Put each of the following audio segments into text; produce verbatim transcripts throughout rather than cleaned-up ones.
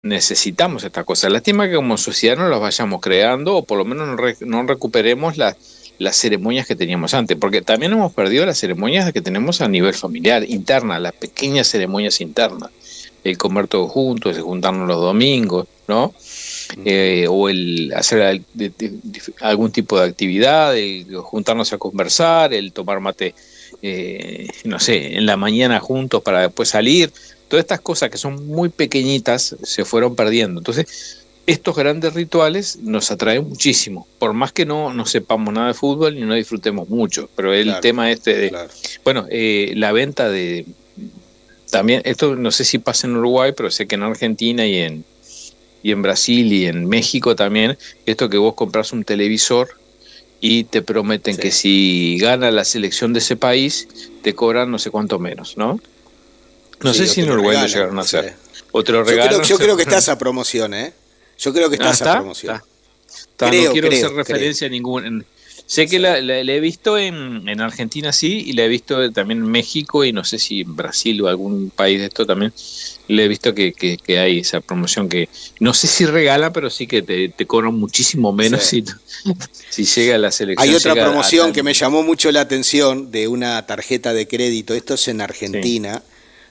necesitamos estas cosas. Lástima que como sociedad no las vayamos creando, o por lo menos no, re, no recuperemos las, las ceremonias que teníamos antes, porque también hemos perdido las ceremonias que tenemos a nivel familiar, interna, las pequeñas ceremonias internas, el comer todos juntos, el juntarnos los domingos, ¿no? Eh, o el hacer al, de, de, de, algún tipo de actividad, el juntarnos a conversar, el tomar mate, eh, no sé, en la mañana juntos para después salir. Todas estas cosas que son muy pequeñitas se fueron perdiendo. Entonces, estos grandes rituales nos atraen muchísimo, por más que no, no sepamos nada de fútbol y no disfrutemos mucho. Pero el Claro, tema este de, claro. bueno, eh, la venta de, también, esto no sé si pasa en Uruguay, pero sé que en Argentina y en, y en Brasil y en México también, esto que vos compras un televisor y te prometen Sí. que si gana la selección de ese país, te cobran no sé cuánto menos, ¿no? No sé Sí, o si te en lo Uruguay lo regalan, llegaron a sí. hacer. O te lo Yo creo, regalan. yo creo que está esa promoción, ¿eh? Yo creo que está Ah, esa ¿está? promoción. Está. Está. No Creo, quiero hacer creo, creo. referencia a ningún... Sé que Sí. la, la, la he visto en, en Argentina, sí, y la he visto también en México, y no sé si en Brasil o algún país de esto también, le he visto que, que, que hay esa promoción que, no sé si regala, pero sí que te, te cobran muchísimo Sí. menos si, si llega la Hay selección, otra llega a, a promoción tal que me momento. llamó mucho la atención de una tarjeta de crédito, esto es en Sí, Argentina,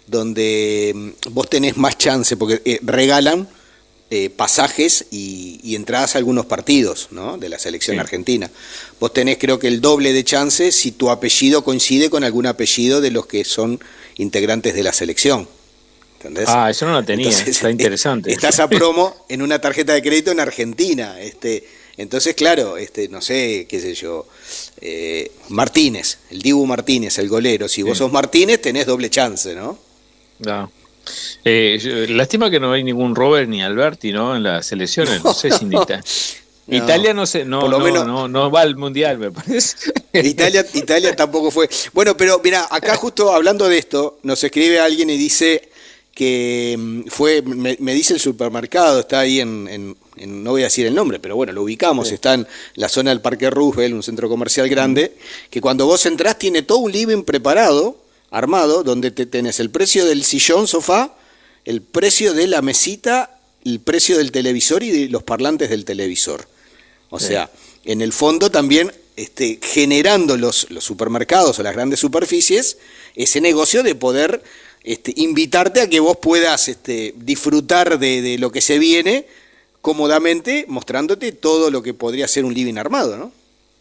donde mm, vos tenés más chance, porque eh, regalan eh, pasajes y, y entradas a algunos partidos, ¿no?, de la selección sí. argentina. Vos tenés creo que el doble de chances si tu apellido coincide con algún apellido de los que son integrantes de la selección. ¿Entendés? Ah, eso no lo tenía, Entonces, está es, interesante. está esa promo en una tarjeta de crédito en Argentina. Este, entonces, claro, este, no sé, qué sé yo, eh, Martínez, el Dibu Martínez, el golero. Si vos Sí, sos Martínez, tenés doble chance, ¿no? no. Eh, yo- lástima que no hay ningún Robert ni Alberti, ¿no? En las selecciones, no sé si en Ita- No, Italia no sé, por no, lo no, menos no, no va al mundial, me parece. Italia, Italia tampoco fue. Bueno, pero mira, acá justo hablando de esto, nos escribe alguien y dice que mm, fue, me, me dice el supermercado, está ahí en, en- en- no voy a decir el nombre, pero bueno, lo ubicamos, Sí. está en la zona del Parque Roosevelt, un centro comercial Mm. grande, que cuando vos entrás tiene todo un living preparado, armado, donde te tenés el precio del sillón, sofá, el precio de la mesita, el precio del televisor y de los parlantes del televisor. O Sí. sea, en el fondo también este, generando los, los supermercados o las grandes superficies ese negocio de poder este, invitarte a que vos puedas este, disfrutar de, de lo que se viene cómodamente, mostrándote todo lo que podría ser un living armado, ¿no?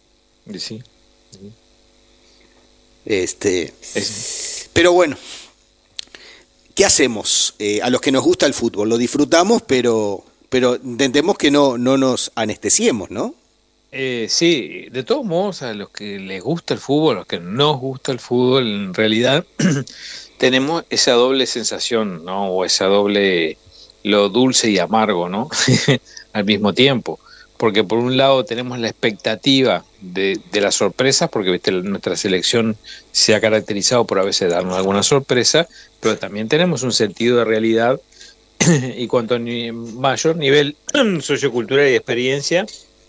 Y sí, Este, es- pero bueno, ¿qué hacemos? Eh, a los que nos gusta el fútbol, lo disfrutamos, pero, pero intentemos que no, no nos anestesiemos, ¿no? eh, sí, de todos modos, a los que les gusta el fútbol, a los que nos gusta el fútbol, en realidad tenemos esa doble sensación, ¿no? O esa doble, lo dulce y amargo, ¿no? Al mismo tiempo. Porque por un lado tenemos la expectativa de, de las sorpresas, porque ¿viste? Nuestra selección se ha caracterizado por a veces darnos alguna sorpresa, pero también tenemos un sentido de realidad y cuanto a ni- mayor nivel sociocultural y experiencia,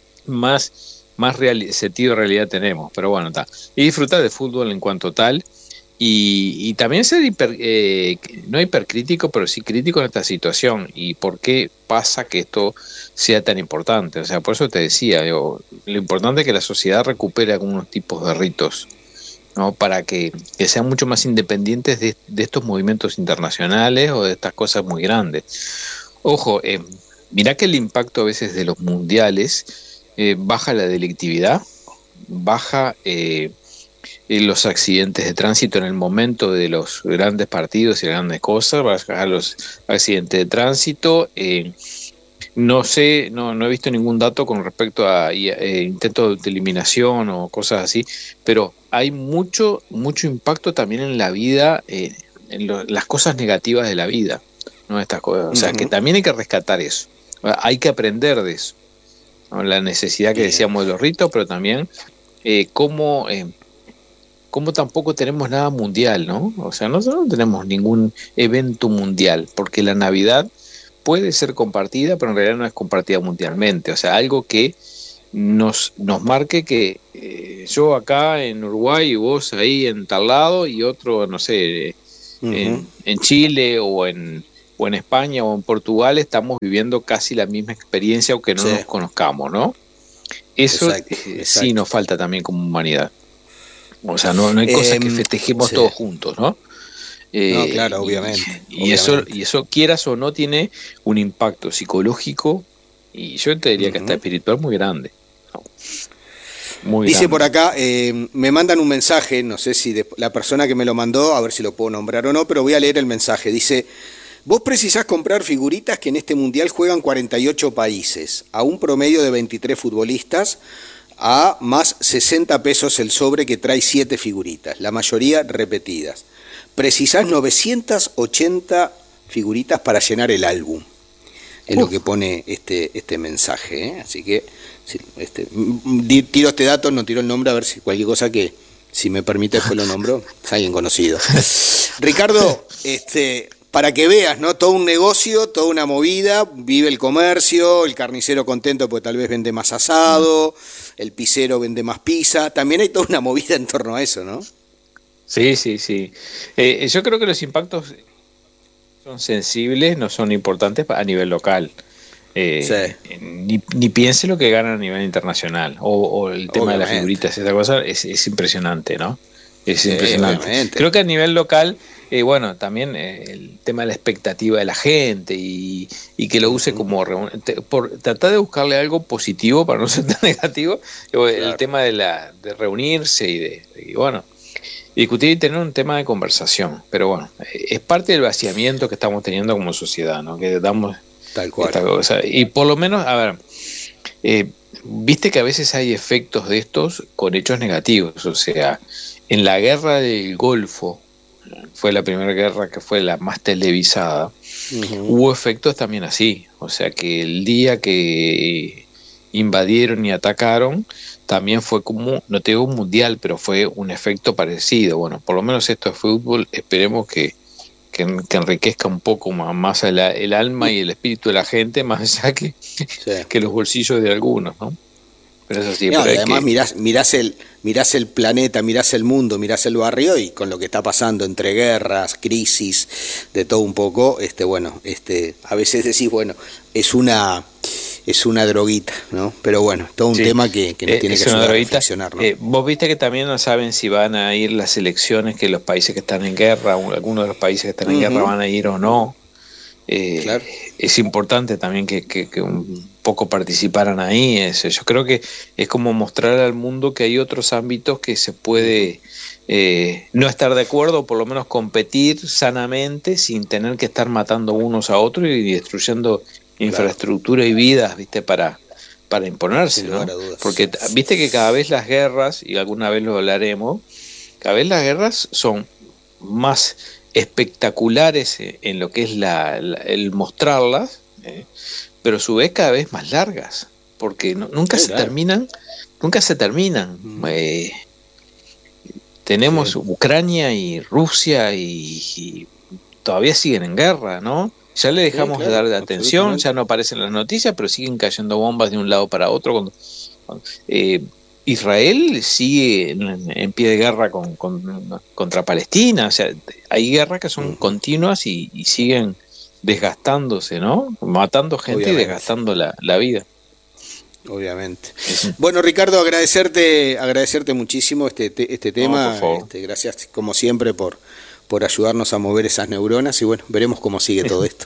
más, más reali- sentido de realidad tenemos. Pero bueno, está. Y disfrutar de fútbol en cuanto tal. Y, y también ser hiper, eh, no hipercrítico, pero sí crítico en esta situación. Y por qué pasa que esto sea tan importante. O sea, por eso te decía, digo, lo importante es que la sociedad recupere algunos tipos de ritos, ¿no? Para que, que sean mucho más independientes de, de estos movimientos internacionales o de estas cosas muy grandes. Ojo, eh, mirá que el impacto a veces de los mundiales eh, baja la delictividad, baja eh, eh, los accidentes de tránsito en el momento de los grandes partidos y grandes cosas, baja los accidentes de tránsito. Eh, no sé, no, no he visto ningún dato con respecto a eh, intentos de eliminación o cosas así, pero hay mucho, mucho impacto también en la vida, eh, en lo- las cosas negativas de la vida, ¿no? Estas cosas. O sea, que Ujú. también hay que rescatar eso. Hay que aprender de eso, ¿no? La necesidad que Bien. decíamos de los ritos, pero también eh, cómo, eh, cómo tampoco tenemos nada mundial, ¿no? O sea, nosotros no tenemos ningún evento mundial, porque la Navidad puede ser compartida, pero en realidad no es compartida mundialmente. O sea, algo que nos, nos marque que eh, yo acá en Uruguay y vos ahí en tal lado y otro, no sé, Ujú. en, en Chile o en, o en España o en Portugal estamos viviendo casi la misma experiencia aunque no sí. nos conozcamos, ¿no? Eso exacto, eh, exacto. sí nos falta también como humanidad. O sea, no, no hay eh, cosas que festejemos sí. todos juntos, ¿no? Eh, no, claro, obviamente. Y, y, obviamente. Eso, y eso, quieras o no, tiene un impacto psicológico y yo te diría uh-huh. que hasta espiritual muy grande. ¿No? Muy Dice grande. Por acá, eh, me mandan un mensaje, no sé si de, la persona que me lo mandó, a ver si lo puedo nombrar o no, pero voy a leer el mensaje. Dice, vos precisás comprar figuritas que en este mundial juegan cuarenta y ocho países, a un promedio de veintitrés futbolistas, a más sesenta pesos el sobre que trae siete figuritas, la mayoría repetidas. Precisás novecientas ochenta figuritas para llenar el álbum. Es Uf. lo que pone este, este mensaje, ¿eh? Así que sí, este, tiro este dato, no tiro el nombre, a ver si cualquier cosa que, si me permite, después lo nombro, es alguien conocido. Ricardo, este, para que veas, ¿no? Todo un negocio, toda una movida, vive el comercio, el carnicero contento porque tal vez vende más asado, el pizzero vende más pizza, también hay toda una movida en torno a eso, ¿no? Sí, sí, sí. Eh, yo creo que los impactos son sensibles, no son importantes a nivel local. Eh, sí. ni, ni piense lo que ganan a nivel internacional. O, o el tema obviamente. de las figuritas, esa cosa es, es impresionante, ¿no? Es sí, impresionante. Obviamente. Creo que a nivel local, eh, bueno, también eh, el tema de la expectativa de la gente y, y que lo use uh-huh. como te, por tratar de buscarle algo positivo para no ser tan negativo. Claro. El tema de la de reunirse y de y bueno. discutir y tener un tema de conversación, pero bueno, es parte del vaciamiento que estamos teniendo como sociedad, ¿no? Que damos tal cual. Esta cosa. Y por lo menos, a ver, eh, viste que a veces hay efectos de estos con hechos negativos, o sea, en la guerra del Golfo, fue la primera guerra que fue la más televisada, uh-huh. hubo efectos también así, o sea que el día que invadieron y atacaron, también fue como, no te digo un mundial, pero fue un efecto parecido. Bueno, por lo menos esto de fútbol, esperemos que, que, que enriquezca un poco más, más el, el alma y el espíritu de la gente, más allá que, sí. que los bolsillos de algunos, ¿no? Pero eso sí, no, pero y además que... mirás, mirás, el, mirás el planeta, mirás el mundo, mirás el barrio y con lo que está pasando entre guerras, crisis, de todo un poco, este, bueno, este, a veces decís, bueno, es una... es una droguita, ¿no? Pero bueno, todo un sí. tema que, que nos eh, tiene que ayudar a reflexionar, ¿no? Eh, vos viste que también no saben si van a ir las elecciones, que los países que están en guerra, o algunos de los países que están en uh-huh. guerra van a ir o no. Eh, claro. Es importante también que, que, que un poco participaran ahí. Es, yo creo que es como mostrar al mundo que hay otros ámbitos que se puede eh, no estar de acuerdo, o por lo menos competir sanamente sin tener que estar matando unos a otros y destruyendo infraestructura claro. y vidas, viste, para, para imponerse, ¿no? Porque viste que cada vez las guerras, y alguna vez lo hablaremos, cada vez las guerras son más espectaculares en lo que es la, la, el mostrarlas, eh, pero a su vez cada vez más largas, porque no, nunca sí, se claro. terminan, nunca se terminan. Mm. Eh, tenemos sí. Ucrania y Rusia y, y todavía siguen en guerra, ¿no? Ya le dejamos sí, claro, de dar atención, ya no aparecen las noticias, pero siguen cayendo bombas de un lado para otro. Cuando, cuando, eh, Israel sigue en, en pie de guerra con, con, contra Palestina, o sea, hay guerras que son uh-huh. continuas y, y siguen desgastándose, ¿no? Matando gente Obviamente. y desgastando la, la vida. Obviamente. Uh-huh. Bueno, Ricardo, agradecerte, agradecerte muchísimo este, este tema. No, este, gracias, como siempre, por por ayudarnos a mover esas neuronas y bueno, veremos cómo sigue todo esto.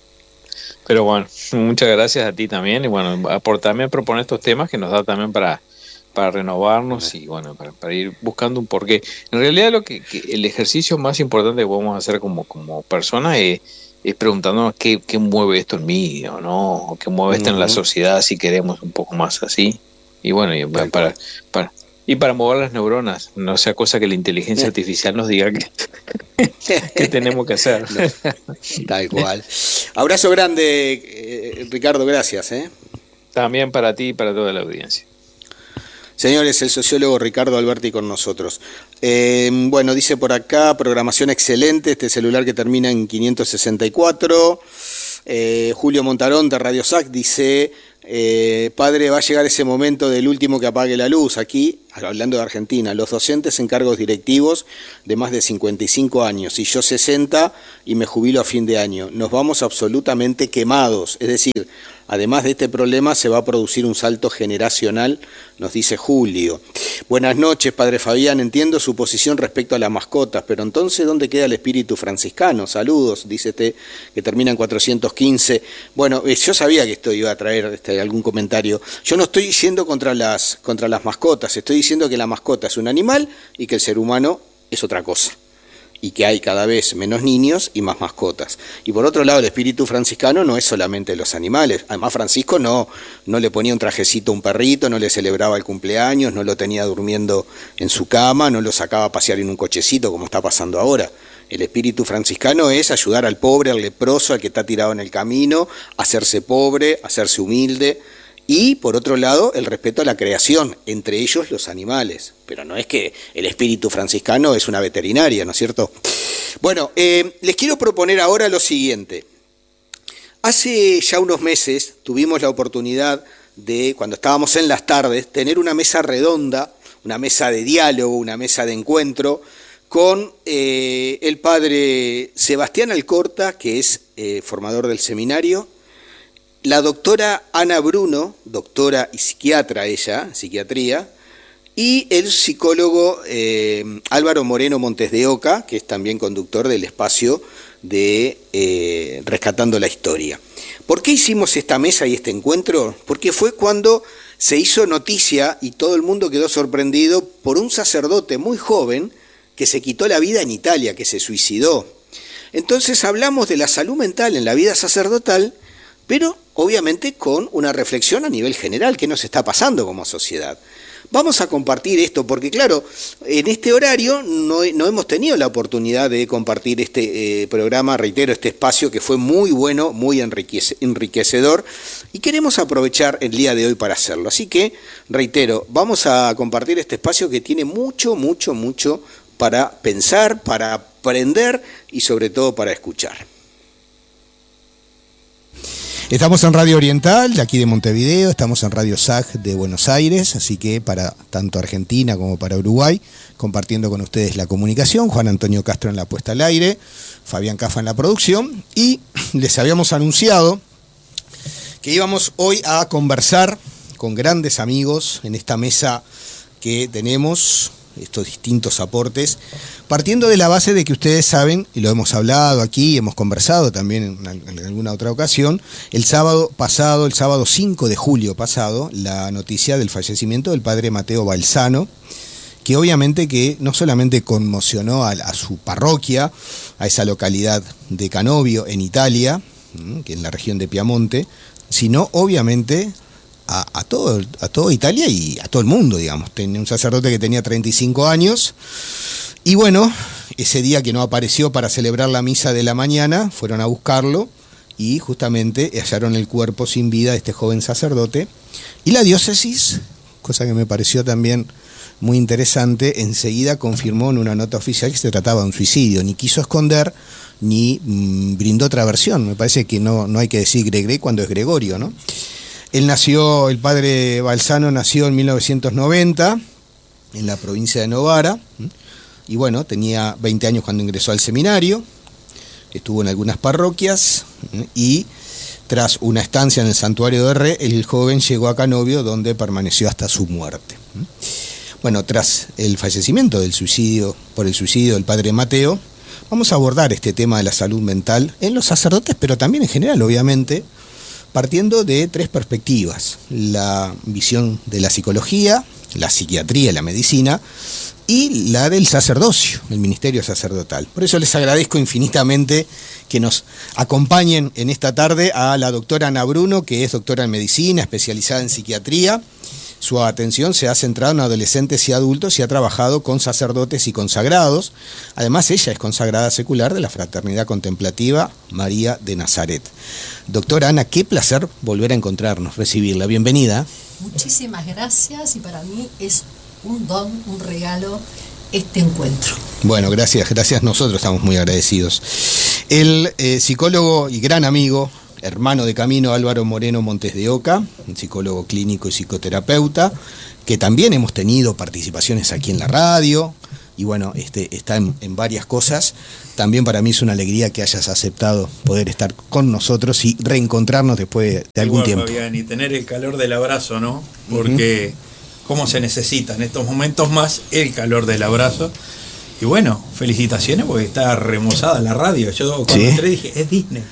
Pero bueno, muchas gracias a ti también y bueno, por también proponer estos temas que nos da también para, para renovarnos y bueno, para, para ir buscando un porqué. En realidad lo que, que el ejercicio más importante que podemos hacer como, como personas es, es preguntarnos qué, qué mueve esto en mí o no, o qué mueve esto uh-huh. en la sociedad si queremos un poco más así. Y bueno, y para, para, para Y para mover las neuronas, no sea cosa que la inteligencia artificial nos diga que, que tenemos que hacer. No, tal cual. Abrazo grande, eh, Ricardo, gracias. ¿eh? También para ti y para toda la audiencia. Señores, el sociólogo Ricardo Alberti con nosotros. Eh, bueno, dice por acá, programación excelente, este celular que termina en quinientos sesenta y cuatro. Eh, Julio Montarón de Radio S A C dice... Eh, padre, va a llegar ese momento del último que apague la luz. Aquí hablando de Argentina, los docentes en cargos directivos de más de cincuenta y cinco años, y yo sesenta y me jubilo a fin de año. Nos vamos absolutamente quemados, es decir, además de este problema se va a producir un salto generacional, nos dice Julio. Buenas noches, padre Fabián, entiendo su posición respecto a las mascotas, pero entonces, ¿dónde queda el espíritu franciscano? Saludos, dice este que termina en cuatrocientos quince. Bueno, eh, yo sabía que esto iba a traer este, algún comentario. Yo no estoy yendo contra las, contra las mascotas, estoy diciendo que la mascota es un animal y que el ser humano es otra cosa, y que hay cada vez menos niños y más mascotas. Y por otro lado, el espíritu franciscano no es solamente los animales. Además, Francisco no, no le ponía un trajecito a un perrito, no le celebraba el cumpleaños, no lo tenía durmiendo en su cama, no lo sacaba a pasear en un cochecito como está pasando ahora. El espíritu franciscano es ayudar al pobre, al leproso, al que está tirado en el camino, hacerse pobre, hacerse humilde. Y, por otro lado, el respeto a la creación, entre ellos los animales. Pero no es que el espíritu franciscano es una veterinaria, ¿no es cierto? Bueno, eh, les quiero proponer ahora lo siguiente. Hace ya unos meses tuvimos la oportunidad de, cuando estábamos en las tardes, tener una mesa redonda, una mesa de diálogo, una mesa de encuentro, con eh, el padre Sebastián Alcorta, que es eh, formador del seminario, la doctora Ana Bruno, doctora y psiquiatra ella, psiquiatría, y el psicólogo eh, Álvaro Moreno Montes de Oca, que es también conductor del espacio de eh, Rescatando la Historia. ¿Por qué hicimos esta mesa y este encuentro? Porque fue cuando se hizo noticia y todo el mundo quedó sorprendido por un sacerdote muy joven que se quitó la vida en Italia, que se suicidó. Entonces hablamos de la salud mental en la vida sacerdotal, pero obviamente con una reflexión a nivel general, ¿qué nos está pasando como sociedad? Vamos a compartir esto, porque claro, en este horario no, no hemos tenido la oportunidad de compartir este eh, programa, reitero, este espacio que fue muy bueno, muy enriquece, enriquecedor, y queremos aprovechar el día de hoy para hacerlo. Así que, reitero, vamos a compartir este espacio que tiene mucho, mucho, mucho para pensar, para aprender y sobre todo para escuchar. Estamos en Radio Oriental, de aquí de Montevideo, estamos en Radio S A G de Buenos Aires, así que para tanto Argentina como para Uruguay, compartiendo con ustedes la comunicación, Juan Antonio Castro en la puesta al aire, Fabián Cafa en la producción, y les habíamos anunciado que íbamos hoy a conversar con grandes amigos en esta mesa que tenemos, estos distintos aportes, partiendo de la base de que ustedes saben, y lo hemos hablado aquí, hemos conversado también en, en alguna otra ocasión, el sábado pasado, el sábado cinco de julio pasado, la noticia del fallecimiento del padre Mateo Balzano, que obviamente que no solamente conmocionó a, a su parroquia, a esa localidad de Canovio, en Italia, que en la región de Piamonte, sino obviamente A, a, todo, a toda Italia y a todo el mundo, digamos. Tenía un sacerdote que tenía treinta y cinco años, y bueno, ese día que no apareció para celebrar la misa de la mañana, fueron a buscarlo, y justamente hallaron el cuerpo sin vida de este joven sacerdote, y la diócesis, cosa que me pareció también muy interesante, enseguida confirmó en una nota oficial que se trataba de un suicidio, ni quiso esconder, ni mmm, brindó otra versión. Me parece que no, no hay que decir Gregre cuando es Gregorio, ¿no? Él nació, el padre Balzano nació en mil novecientos noventa, en la provincia de Novara, y bueno, tenía veinte años cuando ingresó al seminario, estuvo en algunas parroquias, y tras una estancia en el santuario de Re, el joven llegó a Canovio, donde permaneció hasta su muerte. Bueno, tras el fallecimiento del suicidio, por el suicidio del padre Mateo, vamos a abordar este tema de la salud mental en los sacerdotes, pero también en general, obviamente, partiendo de tres perspectivas: la visión de la psicología, la psiquiatría y la medicina, y la del sacerdocio, el ministerio sacerdotal. Por eso les agradezco infinitamente que nos acompañen en esta tarde a la doctora Ana Bruno, que es doctora en medicina, especializada en psiquiatría. Su atención se ha centrado en adolescentes y adultos y ha trabajado con sacerdotes y consagrados. Además, ella es consagrada secular de la Fraternidad Contemplativa María de Nazaret. Doctora Ana, qué placer volver a encontrarnos, recibirla. Bienvenida. Muchísimas gracias, y para mí es un don, un regalo este encuentro. Bueno, gracias, gracias. Nosotros estamos muy agradecidos. El eh, psicólogo y gran amigo hermano de camino Álvaro Moreno Montes de Oca, un psicólogo clínico y psicoterapeuta, que también hemos tenido participaciones aquí en la radio, y bueno, este, está en, en varias cosas. También para mí es una alegría que hayas aceptado poder estar con nosotros y reencontrarnos después de algún Igual, tiempo. Fabián, y tener el calor del abrazo, ¿no? Porque uh-huh. cómo se necesita en estos momentos más el calor del abrazo. Y bueno, felicitaciones porque está remozada la radio. Yo cuando ¿Sí? entré dije, es Disney.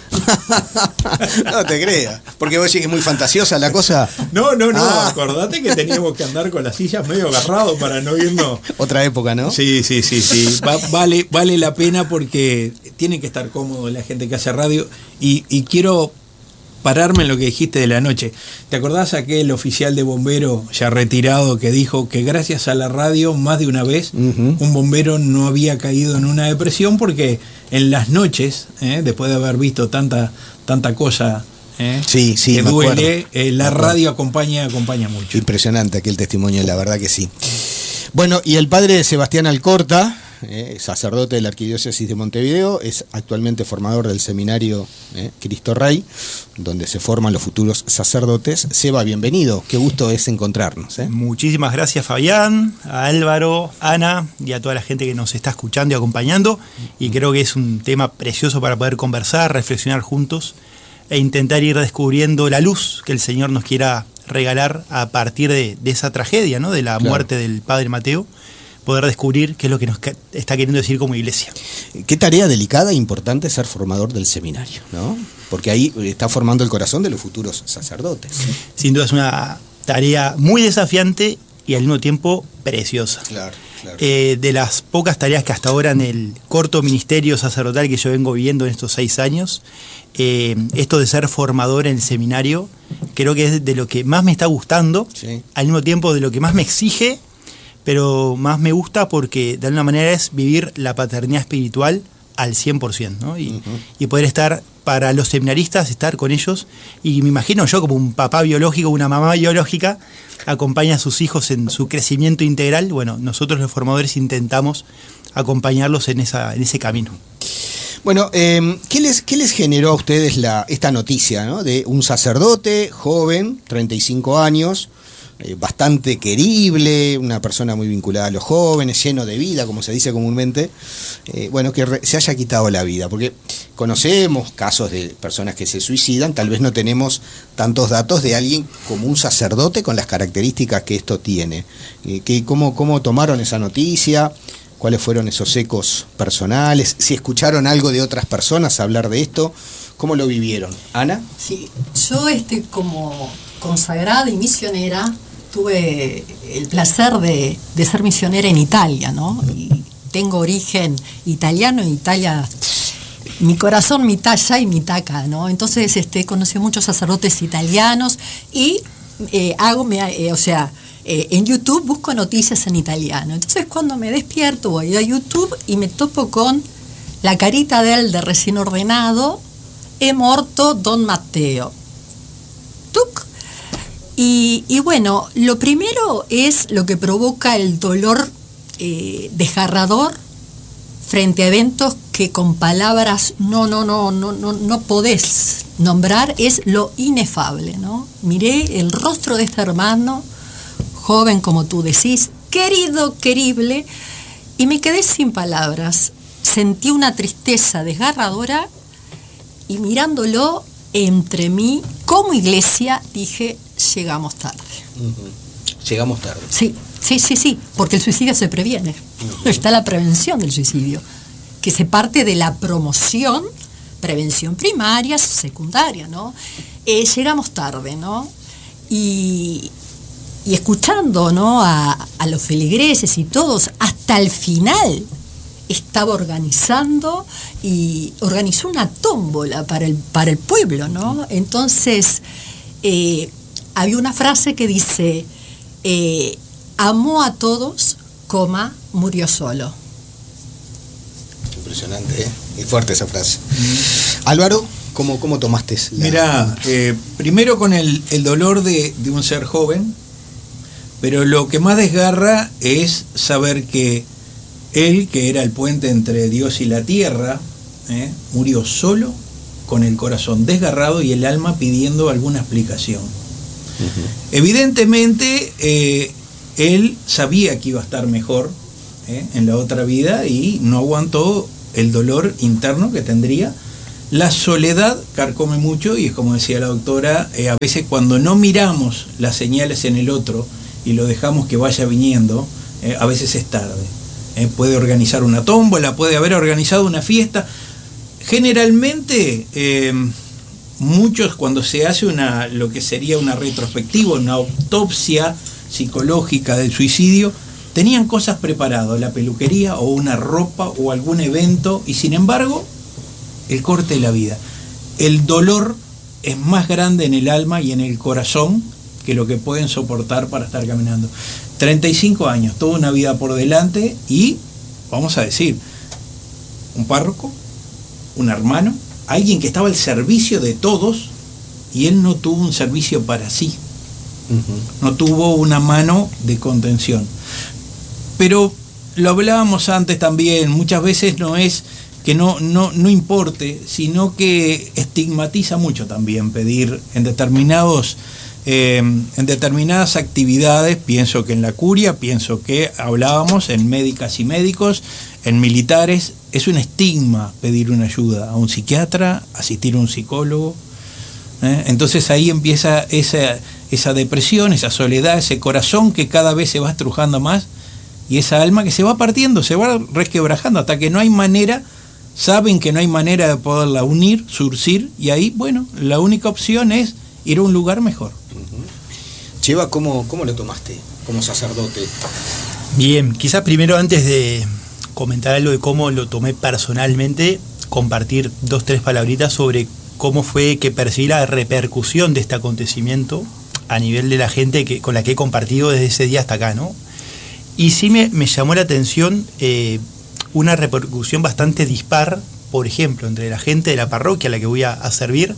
No te creas. Porque vos decís que es muy fantasiosa la cosa. No, no, no. Ah. Acordate que teníamos que andar con las sillas medio agarrados para no irnos. Otra época, ¿no? Sí, sí, sí, sí. Va, vale, vale la pena porque tiene que estar cómodo la gente que hace radio. Y, y quiero pararme en lo que dijiste de la noche. ¿Te acordás aquel oficial de bombero ya retirado que dijo que gracias a la radio más de una vez uh-huh. un bombero no había caído en una depresión porque en las noches, eh, después de haber visto tanta, tanta cosa eh, sí, sí, que duele, eh, la radio acompaña, acompaña mucho. Impresionante aquel testimonio, la verdad que sí. Bueno, y el padre Sebastián Alcorta, Eh, sacerdote de la Arquidiócesis de Montevideo, es actualmente formador del seminario eh, Cristo Rey, donde se forman los futuros sacerdotes. Seba, bienvenido, qué gusto es encontrarnos. ¿eh? Muchísimas gracias, Fabián, a Álvaro, Ana y a toda la gente que nos está escuchando y acompañando, y creo que es un tema precioso para poder conversar, reflexionar juntos e intentar ir descubriendo la luz que el Señor nos quiera regalar a partir de, de esa tragedia, ¿no? De la Claro. muerte del Padre Mateo. Poder descubrir qué es lo que nos está queriendo decir como iglesia. Qué tarea delicada e importante ser formador del seminario, ¿no? Porque ahí está formando el corazón de los futuros sacerdotes. Sin duda es una tarea muy desafiante y al mismo tiempo preciosa. Claro, claro. Eh, de las pocas tareas que hasta ahora en el corto ministerio sacerdotal que yo vengo viviendo en estos seis años, eh, esto de ser formador en el seminario, creo que es de lo que más me está gustando, Sí. al mismo tiempo de lo que más me exige, pero más me gusta porque de alguna manera es vivir la paternidad espiritual al cien por ciento, ¿no? Y, uh-huh. y poder estar, para los seminaristas, estar con ellos, y me imagino yo como un papá biológico, una mamá biológica, acompaña a sus hijos en su crecimiento integral. Bueno, nosotros los formadores intentamos acompañarlos en, esa, en ese camino. Bueno, eh, ¿qué les, qué les generó a ustedes la, esta noticia, ¿no? De un sacerdote joven, treinta y cinco años, Eh, bastante querible, una persona muy vinculada a los jóvenes, lleno de vida, como se dice comúnmente, eh, bueno, que re, se haya quitado la vida, porque conocemos casos de personas que se suicidan, tal vez no tenemos tantos datos de alguien como un sacerdote con las características que esto tiene. Eh, que, ¿cómo, ¿Cómo tomaron esa noticia? ¿Cuáles fueron esos ecos personales? ¿Si escucharon algo de otras personas hablar de esto? ¿Cómo lo vivieron? ¿Ana? Sí, yo este, como consagrada y misionera, tuve el placer de, de ser misionera en Italia, ¿no? Y tengo origen italiano, en Italia, mi corazón mitad allá y mitad acá, ¿no? Entonces este, conocí a muchos sacerdotes italianos y eh, hago, me, eh, o sea, eh, en YouTube busco noticias en italiano. Entonces cuando me despierto voy a YouTube y me topo con la carita de él de recién ordenado, è morto Don Matteo. ¡Tuc! Y, y bueno, lo primero es lo que provoca el dolor eh, desgarrador frente a eventos que con palabras no, no, no, no, no, no podés nombrar, es lo inefable, ¿no? Miré el rostro de este hermano, joven como tú decís, querido, querible, y me quedé sin palabras. Sentí una tristeza desgarradora y mirándolo entre mí, como iglesia, dije, llegamos tarde. Uh-huh. Llegamos tarde. Sí, sí, sí, sí, porque el suicidio se previene. Uh-huh. Está la prevención del suicidio, que se parte de la promoción, prevención primaria, secundaria, ¿no? Eh, llegamos tarde, ¿no? Y, y escuchando, ¿no? a, a los feligreses y todos, hasta el final estaba organizando y organizó una tómbola para el, para el pueblo, ¿no? Entonces, eh, había una frase que dice, eh, amó a todos, coma, murió solo. Impresionante, ¿eh? Y fuerte esa frase. Mm. Álvaro, ¿cómo, cómo tomaste la... Mirá, eh, primero con el, el dolor de, de un ser joven, pero lo que más desgarra es saber que él, que era el puente entre Dios y la tierra, ¿eh? murió solo con el corazón desgarrado y el alma pidiendo alguna explicación. Uh-huh. Evidentemente, eh, él sabía que iba a estar mejor eh, en la otra vida y no aguantó el dolor interno que tendría. La soledad carcome mucho y es como decía la doctora, eh, a veces cuando no miramos las señales en el otro y lo dejamos que vaya viniendo, eh, a veces es tarde. Eh, puede organizar una tómbola, puede haber organizado una fiesta. Generalmente, eh, muchos cuando se hace una, lo que sería una retrospectiva, una autopsia psicológica del suicidio, tenían cosas preparadas, la peluquería o una ropa o algún evento, y sin embargo, el corte de la vida. El dolor es más grande en el alma y en el corazón que lo que pueden soportar para estar caminando. treinta y cinco años, toda una vida por delante y, vamos a decir, un párroco, un hermano, alguien que estaba al servicio de todos y él no tuvo un servicio para sí. Uh-huh. No tuvo una mano de contención. Pero lo hablábamos antes también, muchas veces no es que no, no, no importe, sino que estigmatiza mucho también pedir en determinados eh, en determinadas actividades. Pienso que en la curia, pienso que hablábamos en médicas y médicos, en militares, es un estigma pedir una ayuda a un psiquiatra, asistir a un psicólogo. ¿eh? Entonces ahí empieza esa, esa depresión, esa soledad, ese corazón que cada vez se va estrujando más y esa alma que se va partiendo, se va resquebrajando hasta que no hay manera. Saben que no hay manera de poderla unir, surcir, y ahí, bueno, la única opción es ir a un lugar mejor. Uh-huh. Cheva, ¿cómo, cómo lo tomaste como sacerdote? Bien, quizás primero antes de comentar algo de cómo lo tomé personalmente, compartir dos, tres palabritas sobre cómo fue que percibí la repercusión de este acontecimiento a nivel de la gente que, con la que he compartido desde ese día hasta acá, ¿no? Y sí me, me llamó la atención eh, una repercusión bastante dispar, por ejemplo, entre la gente de la parroquia a la que voy a, a servir,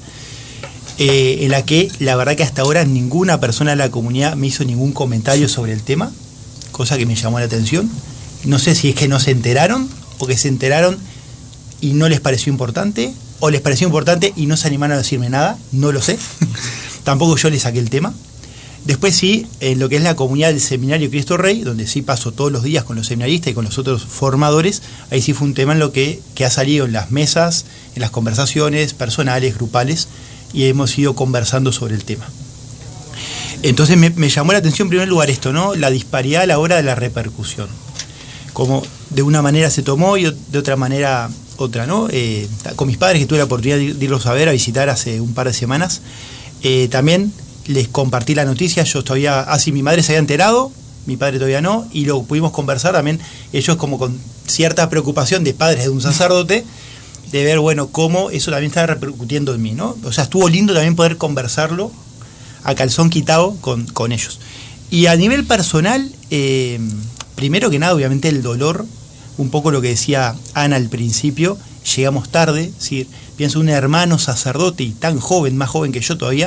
eh, en la que la verdad que hasta ahora ninguna persona de la comunidad me hizo ningún comentario sobre el tema, cosa que me llamó la atención. No sé si es que no se enteraron, o que se enteraron y no les pareció importante, o les pareció importante y no se animaron a decirme nada, no lo sé. Tampoco yo les saqué el tema. Después sí, en lo que es la comunidad del Seminario Cristo Rey, donde sí paso todos los días con los seminaristas y con los otros formadores, ahí sí fue un tema en lo que, que ha salido en las mesas, en las conversaciones personales, grupales, y hemos ido conversando sobre el tema. Entonces me, me llamó la atención en primer lugar esto, ¿no? La disparidad a la hora de la repercusión. Como de una manera se tomó y de otra manera otra, ¿no? Eh, con mis padres, que tuve la oportunidad de irlos a ver, a visitar hace un par de semanas, eh, también les compartí la noticia. Yo todavía, así ah, mi madre se había enterado, mi padre todavía no, y lo pudimos conversar también, ellos como con cierta preocupación de padres de un sacerdote, de ver, bueno, cómo eso también estaba repercutiendo en mí, ¿no? O sea, estuvo lindo también poder conversarlo a calzón quitado con, con ellos. Y a nivel personal, eh, primero que nada, obviamente el dolor, un poco lo que decía Ana al principio, llegamos tarde, ¿sí? Pienso un hermano sacerdote y tan joven, más joven que yo todavía,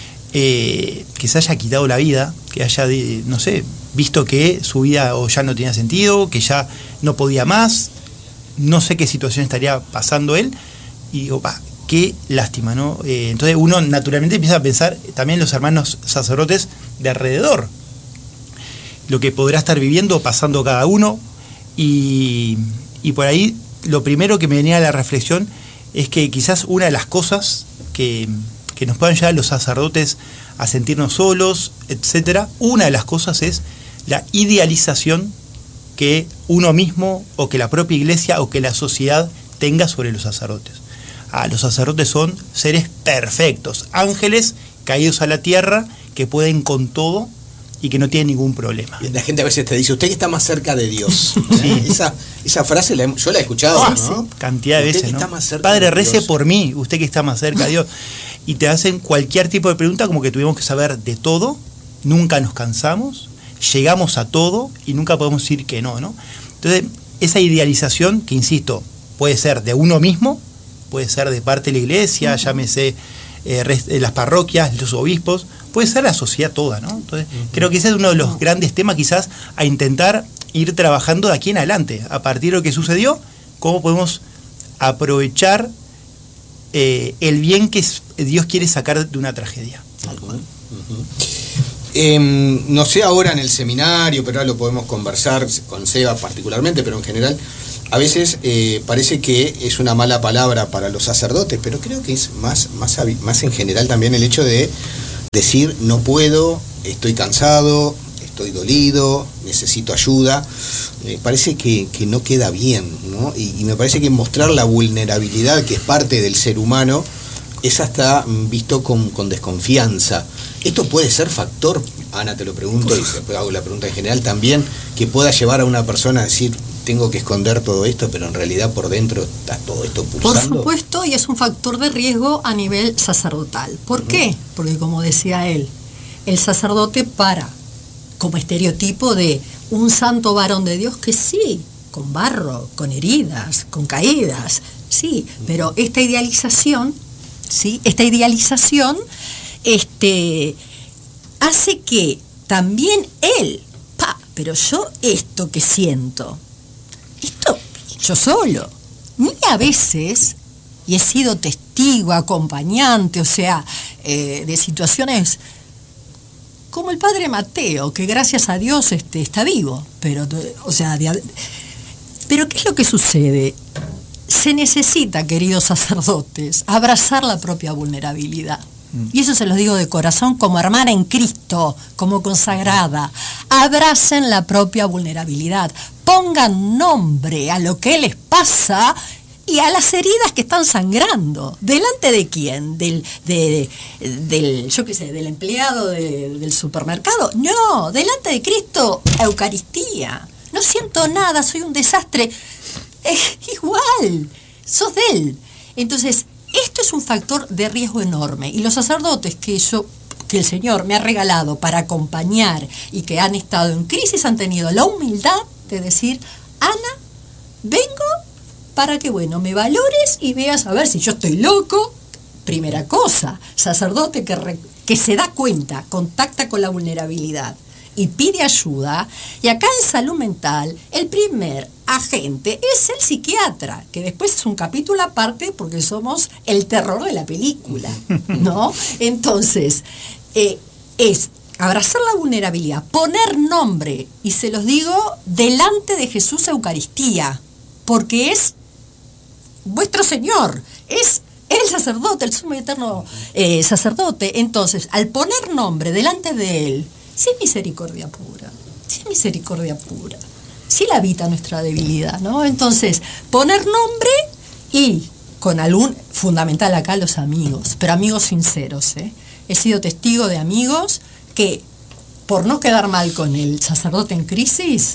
Eh, que se haya quitado la vida, que haya, no sé, visto que su vida o ya no tenía sentido, que ya no podía más, no sé qué situación estaría pasando él, y digo, pa, qué lástima, ¿no? Eh, entonces uno naturalmente empieza a pensar también los hermanos sacerdotes de alrededor, lo que podrá estar viviendo o pasando cada uno, y, y por ahí lo primero que me venía a la reflexión es que quizás una de las cosas que que nos puedan llevar a los sacerdotes a sentirnos solos, etcétera. Una de las cosas es la idealización que uno mismo, o que la propia iglesia, o que la sociedad tenga sobre los sacerdotes. Ah, los sacerdotes son seres perfectos, ángeles caídos a la tierra, que pueden con todo y que no tienen ningún problema. Y la gente a veces te dice, usted que está más cerca de Dios. Sí. Esa, esa frase la, yo la he escuchado, oh, ¿no? Sí. Cantidad de veces, usted que ¿no? Está más cerca Padre, de rece Dios. por mí, usted que está más cerca de Dios. Y te hacen cualquier tipo de pregunta, como que tuvimos que saber de todo, nunca nos cansamos, llegamos a todo y nunca podemos decir que no, ¿no? Entonces, esa idealización, que insisto, puede ser de uno mismo, puede ser de parte de la iglesia, uh-huh. llámese eh, las parroquias, los obispos, puede ser la sociedad toda, ¿no? Entonces, uh-huh. creo que ese es uno de los uh-huh. grandes temas quizás a intentar ir trabajando de aquí en adelante, a partir de lo que sucedió, cómo podemos aprovechar eh, el bien que Dios quiere sacar de una tragedia. Uh-huh. Uh-huh. Eh, no sé ahora en el seminario, pero ahora lo podemos conversar con Seba particularmente, pero en general, a veces eh, parece que es una mala palabra para los sacerdotes, pero creo que es más, más, más en general también el hecho de decir no puedo, estoy cansado, estoy dolido, necesito ayuda. Me eh, parece que, que no queda bien, ¿no? Y, y me parece que mostrar la vulnerabilidad que es parte del ser humano es hasta visto con, con desconfianza. ¿Esto puede ser factor, Ana, te lo pregunto, y después hago la pregunta en general también, que pueda llevar a una persona a decir, tengo que esconder todo esto, pero en realidad por dentro está todo esto pulsando? Por supuesto, y es un factor de riesgo a nivel sacerdotal. ¿Por qué? Porque como decía él, el sacerdote para como estereotipo de un santo varón de Dios que sí, con barro, con heridas, con caídas, sí, pero esta idealización, sí, esta idealización este, hace que también él, pa, pero yo esto que siento, esto yo solo, ni a veces, y he sido testigo, acompañante, o sea, eh, de situaciones como el padre Mateo, que gracias a Dios este, está vivo, pero, o sea, de, pero ¿qué es lo que sucede? Se necesita, queridos sacerdotes, abrazar la propia vulnerabilidad. Y eso se los digo de corazón como hermana en Cristo, como consagrada. Abracen la propia vulnerabilidad, pongan nombre a lo que les pasa y a las heridas que están sangrando. ¿Delante de quién? ¿Del, de, del yo qué sé, del empleado de, del supermercado? No, delante de Cristo, Eucaristía. No siento nada, soy un desastre. Es igual, sos de Él. Entonces, esto es un factor de riesgo enorme. Y los sacerdotes que yo, que el Señor me ha regalado para acompañar y que han estado en crisis, han tenido la humildad de decir, Ana, vengo para que, bueno, me valores y veas a ver si yo estoy loco. Primera cosa, sacerdote que, re, que se da cuenta, contacta con la vulnerabilidad y pide ayuda. Y acá en salud mental, el primer agente es el psiquiatra, que después es un capítulo aparte porque somos el terror de la película, ¿no? Entonces, eh, es abrazar la vulnerabilidad, poner nombre, y se los digo, delante de Jesús Eucaristía, porque es vuestro Señor, es el sacerdote, el sumo y eterno eh, sacerdote. Entonces, al poner nombre delante de Él, sí es misericordia pura, sí es misericordia pura, sí la habita nuestra debilidad, ¿no? Entonces, poner nombre y con algún, fundamental acá los amigos, pero amigos sinceros, ¿eh? He sido testigo de amigos que, por no quedar mal con el sacerdote en crisis,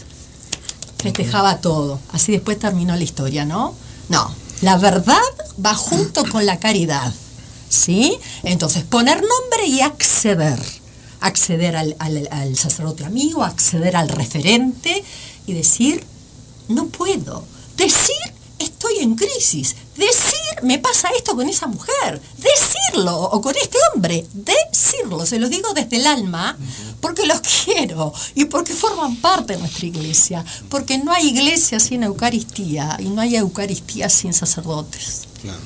festejaba todo. Así después terminó la historia, ¿no? No, la verdad va junto con la caridad, ¿sí? Entonces, poner nombre y acceder. acceder al, al, al sacerdote amigo, acceder al referente y decir, no puedo. Decir, estoy en crisis. Decir, me pasa esto con esa mujer. Decirlo, o con este hombre. Decirlo, se los digo desde el alma, porque los quiero y porque forman parte de nuestra iglesia. Porque no hay iglesia sin Eucaristía y no hay Eucaristía sin sacerdotes. Claro.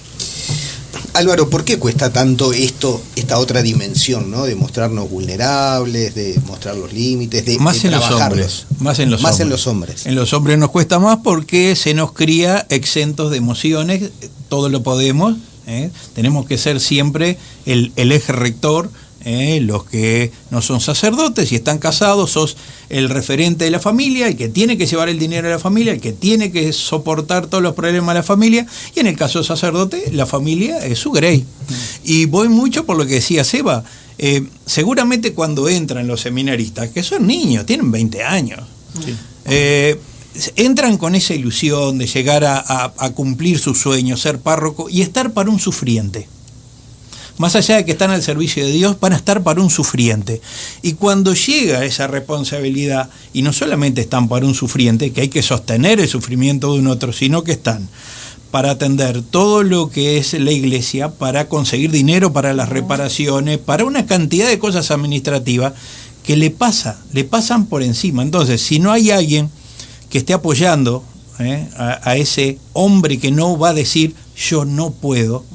Álvaro, ¿por qué cuesta tanto esto, esta otra dimensión, ¿no? De mostrarnos vulnerables, de mostrar los límites, de, más de en trabajarlos? Los hombres, más en los más hombres. en los hombres. En los hombres nos cuesta más porque se nos cría exentos de emociones, todo lo podemos, ¿eh? Tenemos que ser siempre el, el eje rector. Eh, los que no son sacerdotes y están casados, sos el referente de la familia, el que tiene que llevar el dinero a la familia, el que tiene que soportar todos los problemas de la familia, y en el caso del sacerdote, la familia es su grey. Mm. Y voy mucho por lo que decía Seba, eh, seguramente cuando entran los seminaristas, que son niños, tienen veinte años, sí. eh, entran con esa ilusión de llegar a, a, a cumplir sus sueños, ser párroco y estar para un sufriente. Más allá de que están al servicio de Dios, van a estar para un sufriente. Y cuando llega esa responsabilidad, y no solamente están para un sufriente, que hay que sostener el sufrimiento de un otro, sino que están para atender todo lo que es la iglesia, para conseguir dinero para las reparaciones, para una cantidad de cosas administrativas que le pasa, le pasan por encima. Entonces, si no hay alguien que esté apoyando eh, a, a ese hombre que no va a decir, yo no puedo,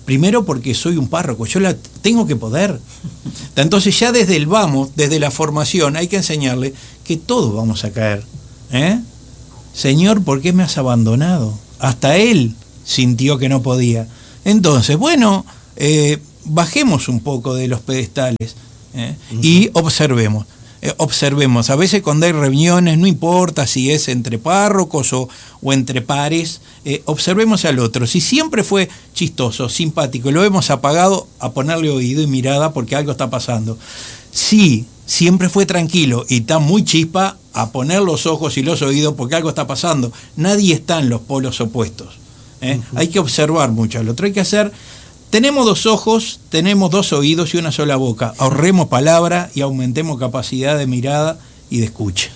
Primero porque soy un párroco, yo la tengo que poder. Entonces ya desde el vamos, desde la formación, hay que enseñarle que todos vamos a caer. ¿eh? Señor, ¿por qué me has abandonado? Hasta él sintió que no podía. Entonces, bueno, eh, bajemos un poco de los pedestales ¿eh? uh-huh. y observemos. Eh, observemos, a veces cuando hay reuniones, no importa si es entre párrocos o, o entre pares, eh, observemos al otro. Si siempre fue chistoso, simpático, lo hemos apagado, a ponerle oído y mirada porque algo está pasando. Si siempre fue tranquilo y está muy chispa, a poner los ojos y los oídos porque algo está pasando. Nadie está en los polos opuestos. ¿eh? Uh-huh. Hay que observar mucho al otro, hay que hacer... Tenemos dos ojos, tenemos dos oídos y una sola boca. Ahorremos palabra y aumentemos capacidad de mirada y de escucha.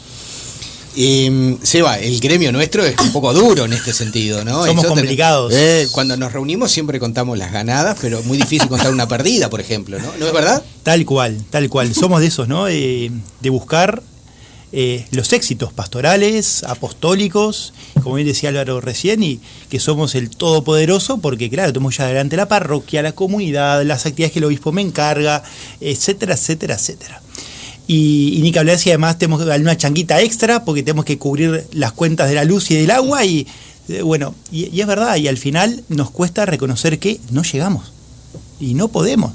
Eh, Seba, el gremio nuestro es un poco duro en este sentido, ¿no? Somos Eso complicados. Tenemos, eh, cuando nos reunimos siempre contamos las ganadas, pero es muy difícil contar una perdida, por ejemplo, ¿no? ¿No es verdad? Tal cual, tal cual. Somos de esos, ¿no? Eh, de buscar eh, los éxitos pastorales, apostólicos, como bien decía Álvaro recién, y que somos el todopoderoso, porque claro, tenemos ya adelante la parroquia, la comunidad, las actividades que el obispo me encarga, etcétera, etcétera, etcétera. Y, y ni que hablar si además tenemos que dar una changuita extra, porque tenemos que cubrir las cuentas de la luz y del agua, y eh, bueno, y, y es verdad, y al final nos cuesta reconocer que no llegamos, y no podemos.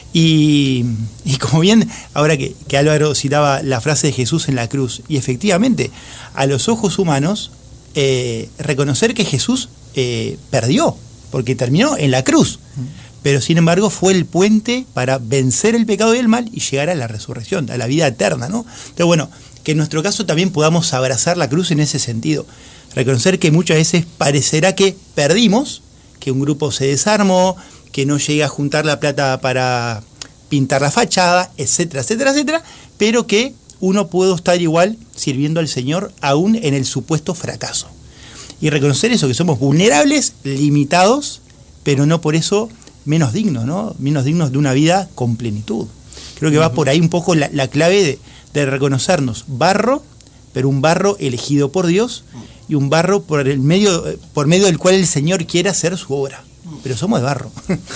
Y, y como bien, ahora que, que Álvaro citaba la frase de Jesús en la cruz, y efectivamente, a los ojos humanos, eh, reconocer que Jesús eh, perdió, porque terminó en la cruz, pero sin embargo fue el puente para vencer el pecado y el mal y llegar a la resurrección, a la vida eterna, ¿no? Entonces, bueno, que en nuestro caso también podamos abrazar la cruz en ese sentido, reconocer que muchas veces parecerá que perdimos, que un grupo se desarmó, que no llega a juntar la plata para pintar la fachada, etcétera, etcétera, etcétera, pero que uno puede estar igual sirviendo al Señor aún en el supuesto fracaso. Y reconocer eso, que somos vulnerables, limitados, pero no por eso menos dignos, ¿no? Menos dignos de una vida con plenitud. Creo que va por ahí un poco la, la clave de, de reconocernos barro, pero un barro elegido por Dios y un barro por el medio, por medio del cual el Señor quiere hacer su obra. Pero somos de barro.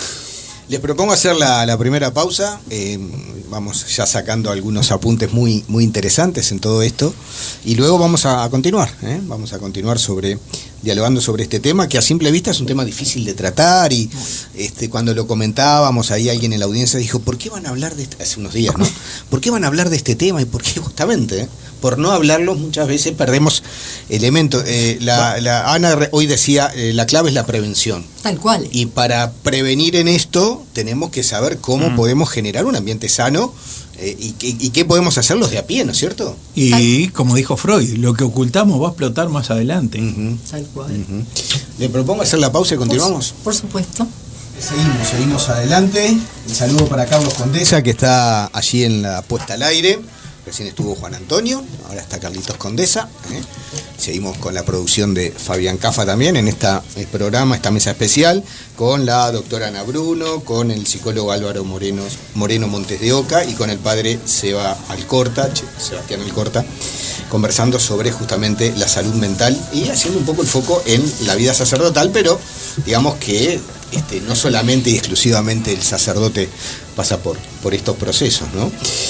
Les propongo hacer la, la primera pausa. Eh, vamos ya sacando algunos apuntes muy, muy interesantes en todo esto. Y luego vamos a, a continuar. ¿eh? Vamos a continuar sobre dialogando sobre este tema, que a simple vista es un tema difícil de tratar. Y este, cuando lo comentábamos, ahí alguien en la audiencia dijo, ¿por qué van a hablar de este? Hace unos días, ¿no? ¿Por qué van a hablar de este tema? Y por qué justamente, ¿eh? por no hablarlo muchas veces perdemos elementos. Eh, la, la Ana hoy decía, eh, la clave es la prevención. Tal cual. Y para prevenir en esto tenemos que saber cómo mm. podemos generar un ambiente sano eh, y, y, y qué podemos hacer los de a pie, ¿no es cierto? Y como dijo Freud, lo que ocultamos va a explotar más adelante. Uh-huh. Tal cual. Uh-huh. Le propongo hacer la pausa y continuamos. Por, por supuesto. Seguimos, seguimos adelante. Un saludo para Carlos Condesa, que está allí en la puesta al aire. Recién estuvo Juan Antonio, ahora está Carlitos Condesa. ¿eh? Seguimos con la producción de Fabián Cafa también en este programa, esta mesa especial, con la doctora Ana Bruno, con el psicólogo Álvaro Moreno, Moreno Montes de Oca y con el padre Seba Alcorta, Sebastián Alcorta, conversando sobre justamente la salud mental y haciendo un poco el foco en la vida sacerdotal, pero digamos que este, no solamente y exclusivamente el sacerdote pasa por, por estos procesos, ¿no?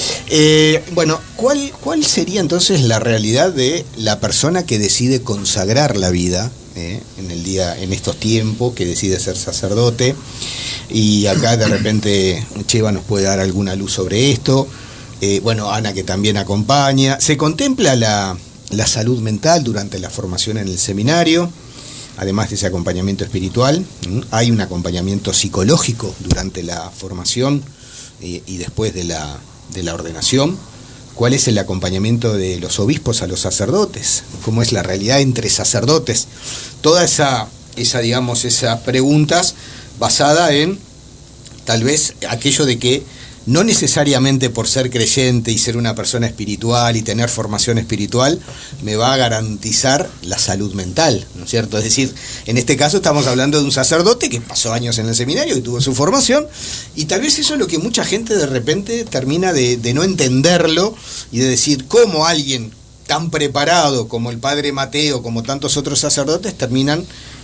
Eh, bueno, ¿cuál, ¿cuál sería entonces la realidad de la persona que decide consagrar la vida eh, en el día, en estos tiempos, que decide ser sacerdote? Y acá de repente Cheva nos puede dar alguna luz sobre esto. Eh, bueno, Ana, que también acompaña. ¿Se contempla la, la salud mental durante la formación en el seminario? Además de ese acompañamiento espiritual, hay un acompañamiento psicológico durante la formación y, y después de la, de la ordenación. ¿Cuál es el acompañamiento de los obispos a los sacerdotes? ¿Cómo es la realidad entre sacerdotes? Toda esa, esa digamos, esas preguntas basada en tal vez aquello de que no necesariamente por ser creyente y ser una persona espiritual y tener formación espiritual me va a garantizar la salud mental, ¿no es cierto? Es decir, en este caso estamos hablando de un sacerdote que pasó años en el seminario y tuvo su formación, y tal vez eso es lo que mucha gente de repente termina de, de no entenderlo y de decir cómo alguien tan preparado como el padre Mateo, como tantos otros sacerdotes, terminan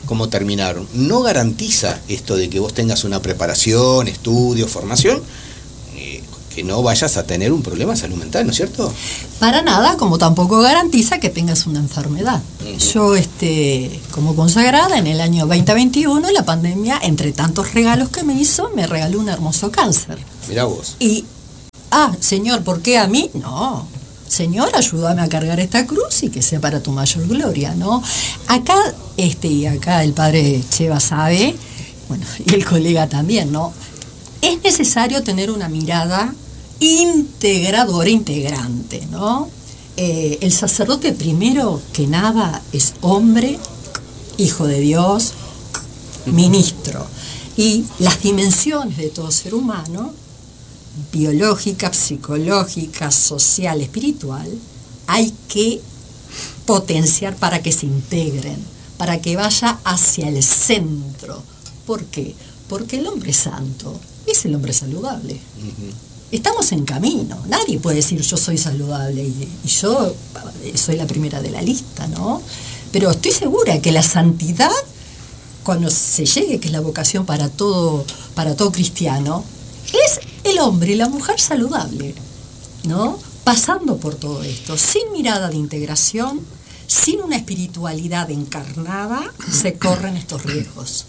como terminaron, no garantiza esto de que vos tengas una preparación, estudio, formación, eh, que no vayas a tener un problema de salud mental, ¿no es cierto? Para nada, como tampoco garantiza que tengas una enfermedad. Uh-huh. Yo, este, como consagrada, en el año veinte veintiuno, la pandemia, entre tantos regalos que me hizo, me regaló un hermoso cáncer. Mirá vos. Y, ah, Señor, ¿por qué a mí? No. Señor, ayúdame a cargar esta cruz y que sea para tu mayor gloria, ¿no? Acá, este, y acá el padre Cheva sabe, bueno, y el colega también, ¿no? Es necesario tener una mirada integradora, integrante, ¿no? Eh, el sacerdote, primero que nada, es hombre, hijo de Dios, ministro. Y las dimensiones de todo ser humano, biológica, psicológica, social, espiritual, hay que potenciar para que se integren, para que vaya hacia el centro. ¿Por qué? Porque el hombre santo es el hombre saludable. Uh-huh. Estamos en camino, nadie puede decir yo soy saludable y, y yo soy la primera de la lista, ¿no? Pero estoy segura que la santidad, cuando se llegue, que es la vocación para todo, para todo cristiano, es el hombre y la mujer saludable, ¿no? Pasando por todo esto, sin mirada de integración, sin una espiritualidad encarnada, se corren estos riesgos.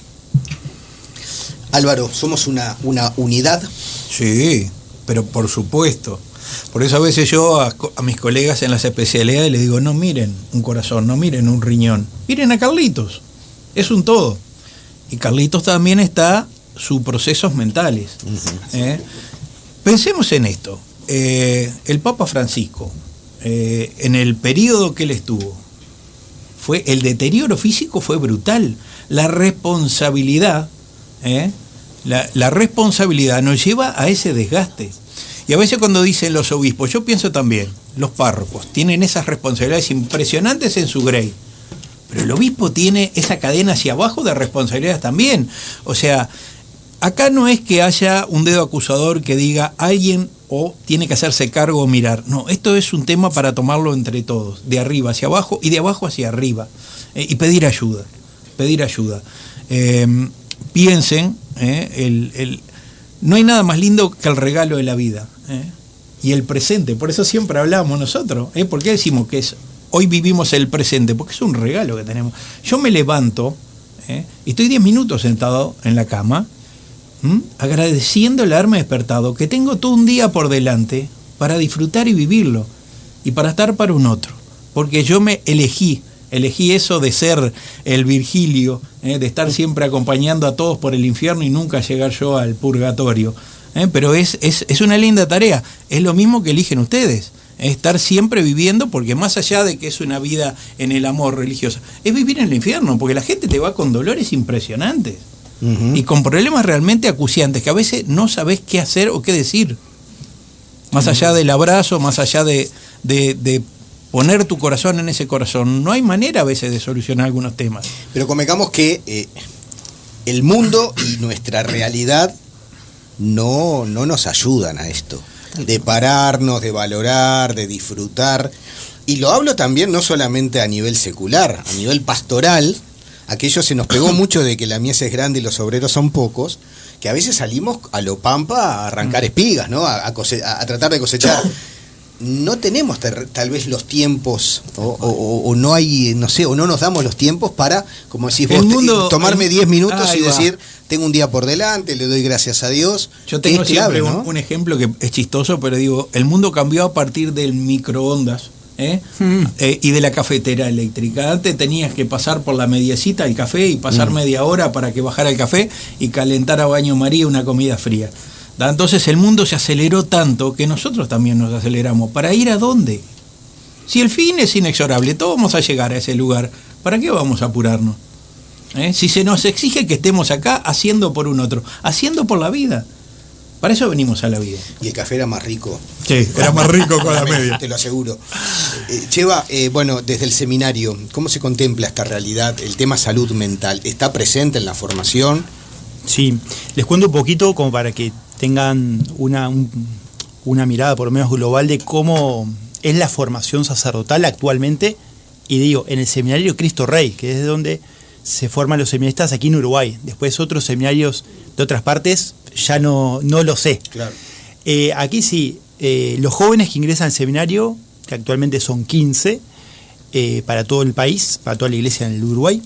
Álvaro, ¿somos una, una unidad? Sí, pero por supuesto. Por eso a veces yo a, a mis colegas en las especialidades les digo, no miren un corazón, no miren un riñón, miren a Carlitos, es un todo. Y Carlitos también está sus procesos mentales. Uh-huh. ¿eh? Pensemos en esto. Eh, el Papa Francisco, eh, en el periodo que él estuvo, fue, el deterioro físico fue brutal. La responsabilidad, ¿eh? la, la responsabilidad nos lleva a ese desgaste. Y a veces cuando dicen los obispos, yo pienso también, los párrocos tienen esas responsabilidades impresionantes en su grey. Pero el obispo tiene esa cadena hacia abajo de responsabilidades también. O sea, acá no es que haya un dedo acusador que diga alguien o tiene que hacerse cargo o mirar. No, esto es un tema para tomarlo entre todos, de arriba hacia abajo y de abajo hacia arriba. Eh, y pedir ayuda, pedir ayuda. Eh, piensen, eh, el, el, no hay nada más lindo que el regalo de la vida. Eh, y el presente, por eso siempre hablamos nosotros. Eh, ¿Por qué decimos que es hoy vivimos el presente? Porque es un regalo que tenemos. Yo me levanto eh, y estoy diez minutos sentado en la cama, ¿Mm? agradeciendo el haberme despertado, que tengo todo un día por delante para disfrutar y vivirlo y para estar para un otro, porque yo me elegí, elegí eso de ser el Virgilio, ¿eh? de estar siempre acompañando a todos por el infierno y nunca llegar yo al purgatorio, ¿eh? pero es, es, es una linda tarea, es lo mismo que eligen ustedes, es estar siempre viviendo, porque más allá de que es una vida en el amor religioso, es vivir en el infierno, porque la gente te va con dolores impresionantes. Uh-huh. Y con problemas realmente acuciantes, que a veces no sabés qué hacer o qué decir. Más uh-huh. allá del abrazo, más allá de, de, de poner tu corazón en ese corazón, no hay manera a veces de solucionar algunos temas. Pero convengamos que eh, el mundo y nuestra realidad no, no nos ayudan a esto. De pararnos, de valorar, de disfrutar. Y lo hablo también no solamente a nivel secular, a nivel pastoral. Aquello se nos pegó mucho de que la mies es grande y los obreros son pocos, que a veces salimos a lo pampa a arrancar espigas, ¿no? A, a, cose- a tratar de cosechar. No tenemos ter- tal vez los tiempos, o, o, o no hay, no sé, o no nos damos los tiempos para, como decís vos, mundo, te, tomarme diez minutos ah, y decir, tengo un día por delante, le doy gracias a Dios. Yo tengo siempre clave, ¿no? un, un ejemplo que es chistoso, pero digo, el mundo cambió a partir del microondas. ¿Eh? Mm. Eh, y de la cafetera eléctrica. Antes tenías que pasar por la mediecita del café y pasar mm. media hora para que bajara el café y calentar a baño María una comida fría. ¿Da? Entonces el mundo se aceleró tanto que nosotros también nos aceleramos. ¿Para ir a dónde? Si el fin es inexorable, todos vamos a llegar a ese lugar, ¿para qué vamos a apurarnos? ¿Eh? Si se nos exige que estemos acá haciendo por un otro, haciendo por la vida. Para eso venimos a la vida. Y el café era más rico. Sí, era más rico con la media. Te lo aseguro. Eh, Cheva, eh, bueno, desde el seminario, ¿cómo se contempla esta realidad? El tema salud mental, ¿está presente en la formación? Sí, les cuento un poquito como para que tengan una, un, una mirada por lo menos global de cómo es la formación sacerdotal actualmente. Y digo, en el seminario Cristo Rey, que es donde se forman los seminaristas aquí en Uruguay. Después otros seminarios de otras partes ya no, no lo sé. Claro. Eh, aquí sí, eh, los jóvenes que ingresan al seminario, que actualmente son quince, eh, para todo el país, para toda la iglesia en el Uruguay,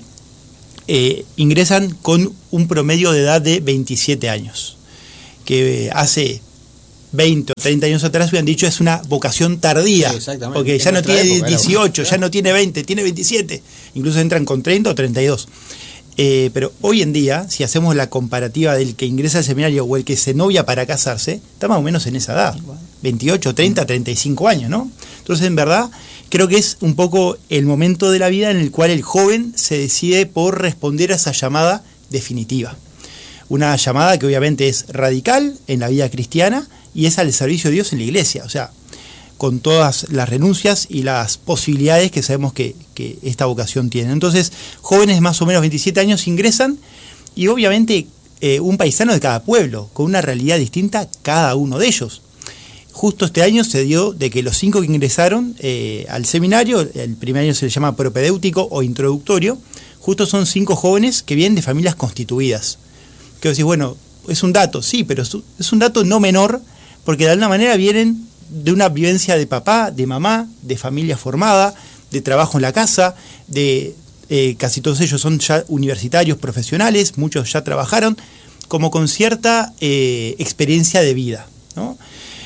eh, ingresan con un promedio de edad de veintisiete años, que eh, hace veinte o treinta años atrás hubieran dicho es una vocación tardía, sí, porque ya no tiene época, dieciocho, ya no tiene veinte, tiene veintisiete, incluso entran con treinta o treinta y dos. Eh, pero hoy en día, si hacemos la comparativa del que ingresa al seminario o el que se novia para casarse, está más o menos en esa edad, veintiocho, treinta, treinta y cinco años, ¿no? Entonces, en verdad, creo que es un poco el momento de la vida en el cual el joven se decide por responder a esa llamada definitiva. Una llamada que obviamente es radical en la vida cristiana y es al servicio de Dios en la iglesia, o sea, con todas las renuncias y las posibilidades que sabemos que, que esta vocación tiene. Entonces, jóvenes de más o menos veintisiete años ingresan y obviamente eh, un paisano de cada pueblo, con una realidad distinta cada uno de ellos. Justo este año se dio de que los cinco que ingresaron eh, al seminario, el primer año se le llama propedéutico o introductorio, justo son cinco jóvenes que vienen de familias constituidas. Que decís, bueno, es un dato, sí, pero es un dato no menor, porque de alguna manera vienen de una vivencia de papá, de mamá, de familia formada, de trabajo en la casa, de eh, casi todos ellos son ya universitarios, profesionales, muchos ya trabajaron, como con cierta eh, experiencia de vida, ¿no?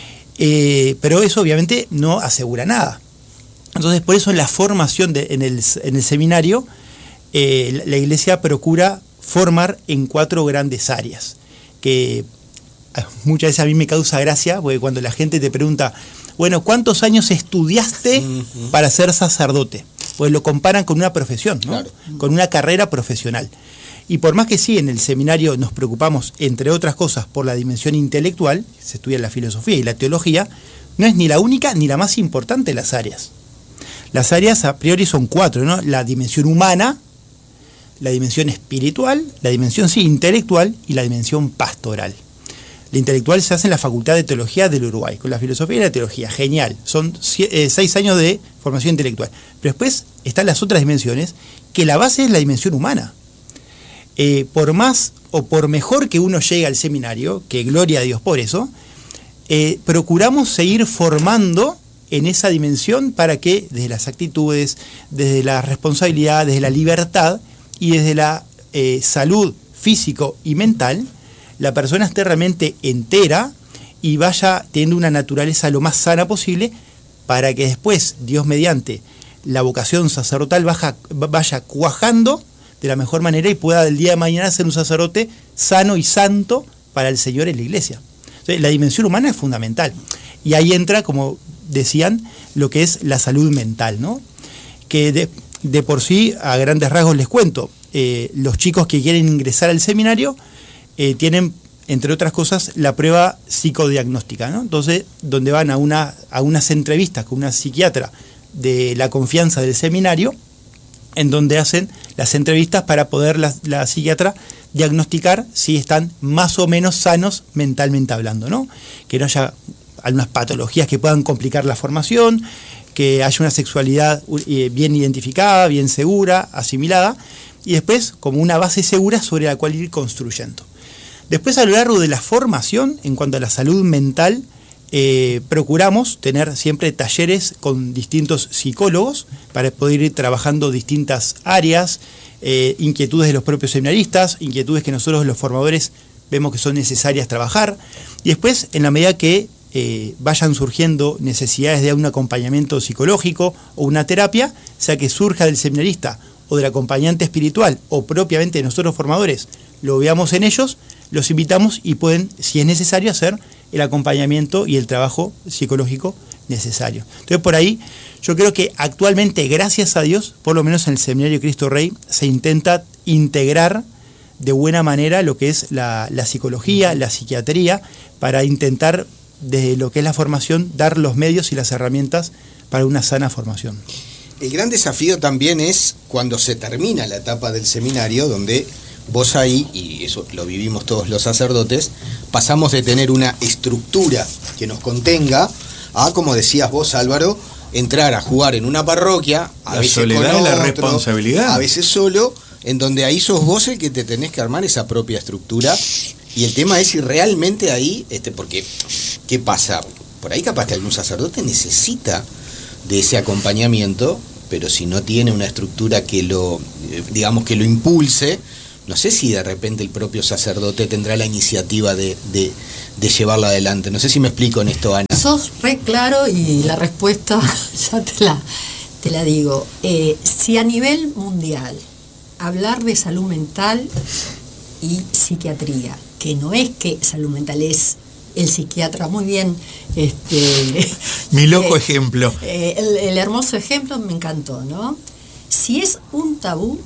Eh, pero eso obviamente no asegura nada. Entonces, por eso en la formación de, en, el, en el seminario, eh, la, la Iglesia procura formar en cuatro grandes áreas, que muchas veces a mí me causa gracia, porque cuando la gente te pregunta, bueno, ¿cuántos años estudiaste uh-huh. para ser sacerdote? Pues lo comparan con una profesión, ¿no? Claro. Con una carrera profesional. Y por más que sí, en el seminario nos preocupamos, entre otras cosas, por la dimensión intelectual, se estudia la filosofía y la teología, no es ni la única ni la más importante de las áreas. Las áreas a priori son cuatro, ¿no? La dimensión humana, la dimensión espiritual, la dimensión sí, intelectual y la dimensión pastoral. La intelectual se hace en la Facultad de Teología del Uruguay, con la filosofía y la teología. Genial, son eh, seis años de formación intelectual. Pero después están las otras dimensiones, que la base es la dimensión humana. Eh, por más o por mejor que uno llegue al seminario, que gloria a Dios por eso, eh, procuramos seguir formando en esa dimensión para que desde las actitudes, desde la responsabilidad, desde la libertad y desde la eh, salud físico y mental, la persona esté realmente entera y vaya teniendo una naturaleza lo más sana posible para que después, Dios mediante, la vocación sacerdotal vaya, vaya cuajando de la mejor manera y pueda del día de mañana ser un sacerdote sano y santo para el Señor en la iglesia. Entonces, la dimensión humana es fundamental. Y ahí entra, como decían, lo que es la salud mental, ¿no? Que de, de por sí, a grandes rasgos les cuento, eh, los chicos que quieren ingresar al seminario eh, tienen, entre otras cosas, la prueba psicodiagnóstica, ¿no? Entonces, donde van a, una, a unas entrevistas con una psiquiatra de la confianza del seminario, en donde hacen las entrevistas para poder la, la psiquiatra diagnosticar si están más o menos sanos mentalmente hablando, ¿no? Que no haya algunas patologías que puedan complicar la formación, que haya una sexualidad bien identificada, bien segura, asimilada, y después como una base segura sobre la cual ir construyendo. Después, a lo largo de la formación, en cuanto a la salud mental, Eh, procuramos tener siempre talleres con distintos psicólogos para poder ir trabajando distintas áreas, eh, inquietudes de los propios seminaristas, inquietudes que nosotros los formadores vemos que son necesarias trabajar, y después, en la medida que eh, vayan surgiendo necesidades de un acompañamiento psicológico o una terapia, sea que surja del seminarista o del acompañante espiritual o propiamente de nosotros formadores, lo veamos en ellos, los invitamos y pueden, si es necesario, hacer el acompañamiento y el trabajo psicológico necesario. Entonces, por ahí, yo creo que actualmente, gracias a Dios, por lo menos en el Seminario Cristo Rey, se intenta integrar de buena manera lo que es la, la psicología, la psiquiatría, para intentar, desde lo que es la formación, dar los medios y las herramientas para una sana formación. El gran desafío también es cuando se termina la etapa del seminario, donde vos ahí, y eso lo vivimos todos los sacerdotes, pasamos de tener una estructura que nos contenga a, como decías vos, Álvaro, entrar a jugar en una parroquia, a la veces soledad con y la otro, responsabilidad, a veces solo, en donde ahí sos vos el que te tenés que armar esa propia estructura. Y el tema es si realmente ahí, este, porque, ¿qué pasa? Por ahí capaz que algún sacerdote necesita de ese acompañamiento, pero si no tiene una estructura que lo, digamos, que lo impulse, no sé si de repente el propio sacerdote tendrá la iniciativa de, de, de llevarla adelante. No sé si me explico en esto, Ana. Sos re claro y la respuesta ya te la, te la digo. Eh, si a nivel mundial hablar de salud mental y psiquiatría, que no es que salud mental es el psiquiatra, muy bien, este, mi loco eh, ejemplo. Eh, el, el hermoso ejemplo me encantó, ¿no? Si es un tabú,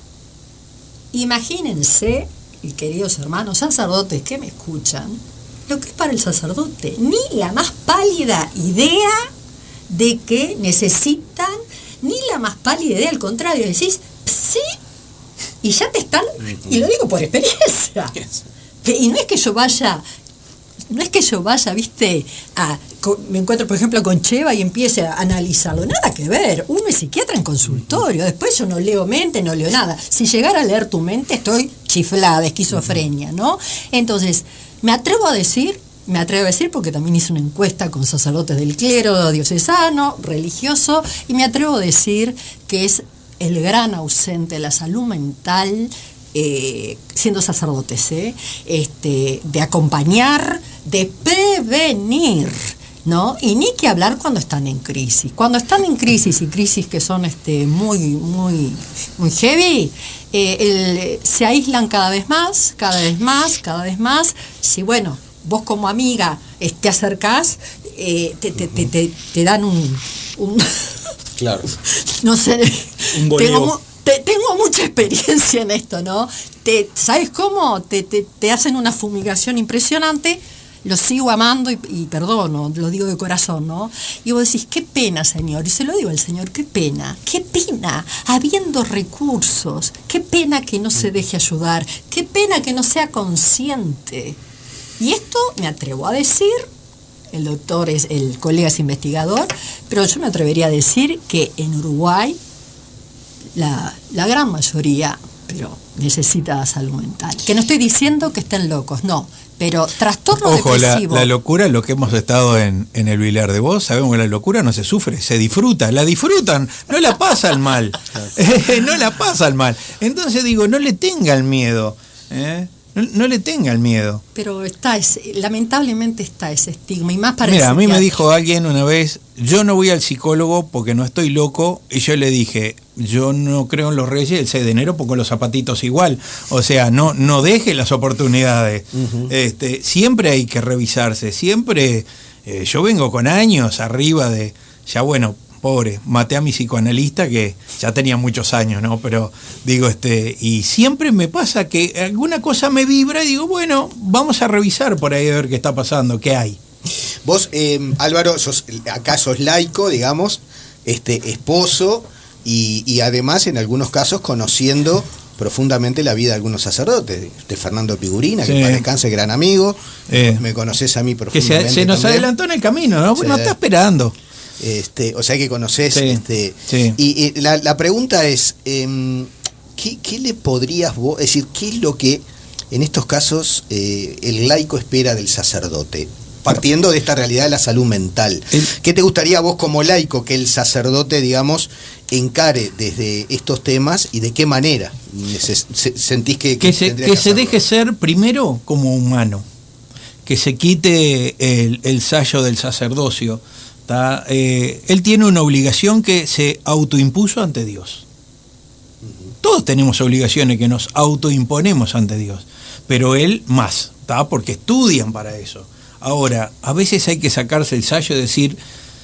imagínense, y queridos hermanos sacerdotes que me escuchan, lo que es para el sacerdote, ni la más pálida idea de que necesitan, ni la más pálida idea, al contrario, decís, sí, y ya te están, y lo digo por experiencia. Y no es que yo vaya, no es que yo vaya, viste, a, me encuentro por ejemplo con Cheva y empiece a analizarlo, nada que ver, uno es psiquiatra en consultorio, después yo no leo mente, no leo nada, si llegara a leer tu mente estoy chiflada, esquizofrenia, ¿no? Entonces, me atrevo a decir, me atrevo a decir porque también hice una encuesta con sacerdotes del clero diocesano, religioso, y me atrevo a decir que es el gran ausente de la salud mental, eh, siendo sacerdotes, ¿eh? este, de acompañar, de prevenir, ¿no? Y ni que hablar cuando están en crisis. Cuando están en crisis y crisis que son este, muy, muy, muy heavy, eh, el, se aíslan cada vez más, cada vez más, cada vez más. Si bueno, vos como amiga eh, te acercás, eh, te, te, te, te, te dan un, un claro. no sé, un tengo, te, tengo mucha experiencia en esto, ¿no? Te, ¿sabes cómo? Te, te, te hacen una fumigación impresionante, lo sigo amando y, y perdono, lo digo de corazón, ¿no? Y vos decís, qué pena, Señor, y se lo digo al Señor, qué pena, qué pena, habiendo recursos, qué pena que no se deje ayudar, qué pena que no sea consciente. Y esto me atrevo a decir, el doctor es, el colega es investigador, pero yo me atrevería a decir que en Uruguay la, la gran mayoría, pero necesita salud mental. Que no estoy diciendo que estén locos, no, pero trastorno Ojo, depresivo. La, la locura, lo que hemos estado en, en el Vilar de Vos, sabemos que la locura no se sufre, se disfruta, la disfrutan, no la pasan mal, no la pasan mal. Entonces digo, no le tengan miedo, ¿eh? No, no le tenga el miedo. Pero está ese, lamentablemente está ese estigma, y más para Mira, el a mí me psiquiatra. dijo alguien una vez, yo no voy al psicólogo porque no estoy loco, y yo le dije, yo no creo en los Reyes el seis de enero porque los zapatitos igual. O sea, no, no deje las oportunidades. Uh-huh. Este, siempre hay que revisarse, siempre, eh, yo vengo con años arriba de, ya bueno, pobre, maté a mi psicoanalista que ya tenía muchos años, ¿no? Pero digo, este, y siempre me pasa que alguna cosa me vibra y digo, bueno, vamos a revisar por ahí a ver qué está pasando, qué hay. Vos, eh, Álvaro, sos, acá sos laico, digamos, este, esposo, y, y además en algunos casos conociendo profundamente la vida de algunos sacerdotes, de Fernando Pigurina, sí. Que para descanse, gran amigo, eh, me conocés a mí profundamente. Que se, se nos también. Adelantó en el camino, ¿no? Sí. No está esperando. Este, o sea que conocés, sí, este, sí. Y, y la, la pregunta es, eh, ¿qué, ¿qué le podrías vos, es decir, qué es lo que en estos casos eh, el laico espera del sacerdote? Partiendo de esta realidad de la salud mental. El, ¿Qué te gustaría vos como laico que el sacerdote, digamos, encare desde estos temas y de qué manera sentís que... Que, que se, que que se deje ser primero como humano, que se quite el, el sayo del sacerdocio. Eh, él tiene una obligación que se autoimpuso ante Dios. Uh-huh. Todos tenemos obligaciones que nos autoimponemos ante Dios, pero él más, ¿tá? Porque estudian para eso. Ahora, a veces hay que sacarse el sayo y decir,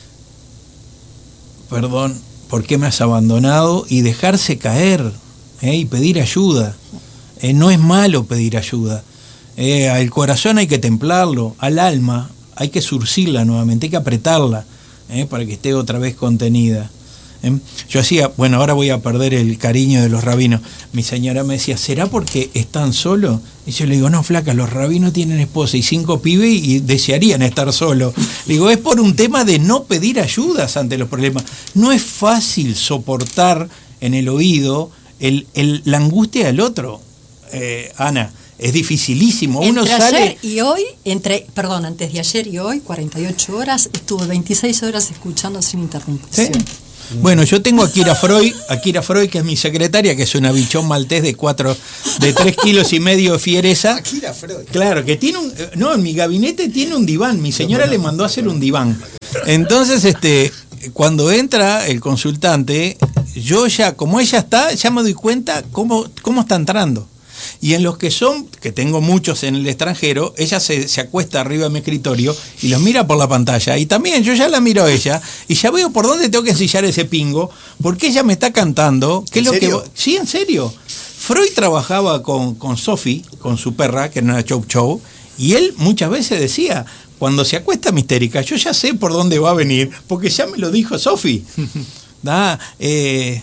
perdón, ¿por qué me has abandonado? Y dejarse caer, ¿eh? Y pedir ayuda. Eh, no es malo pedir ayuda. Eh, al corazón hay que templarlo, al alma hay que surcirla nuevamente, hay que apretarla, ¿eh? Para que esté otra vez contenida. ¿Eh? Yo hacía, bueno, ahora voy a perder el cariño de los rabinos. Mi señora me decía, ¿será porque están solos? Y yo le digo, no, flaca, los rabinos tienen esposa y cinco pibes y desearían estar solos. Le digo, es por un tema de no pedir ayudas ante los problemas. No es fácil soportar en el oído el, el, la angustia del otro, eh, Ana. Es dificilísimo. Uno entre sale... ayer y hoy, entre, perdón, antes de ayer y hoy, cuarenta y ocho horas, estuve veintiséis horas escuchando sin interrupción. ¿Sí? Bueno, yo tengo a Kira Freud, a Kira Freud, que es mi secretaria, que es una bichón maltés de cuatro, de tres kilos y medio de fiereza. Kira Freud. Claro, que tiene un, no, en mi gabinete tiene un diván. Mi señora le mandó a hacer un diván. Entonces, este, cuando entra el consultante, yo ya, como ella está, ya me doy cuenta cómo, cómo está entrando. Y en los que son, que tengo muchos en el extranjero, ella se, se acuesta arriba de mi escritorio y los mira por la pantalla. Y también yo ya la miro a ella y ya veo por dónde tengo que ensillar ese pingo, porque ella me está cantando. ¿Qué es lo que, sí, en serio. Freud trabajaba con, con Sophie, con su perra, que era una chow chow, y él muchas veces decía, cuando se acuesta mistérica, yo ya sé por dónde va a venir, porque ya me lo dijo Sophie. ¿Da? Eh,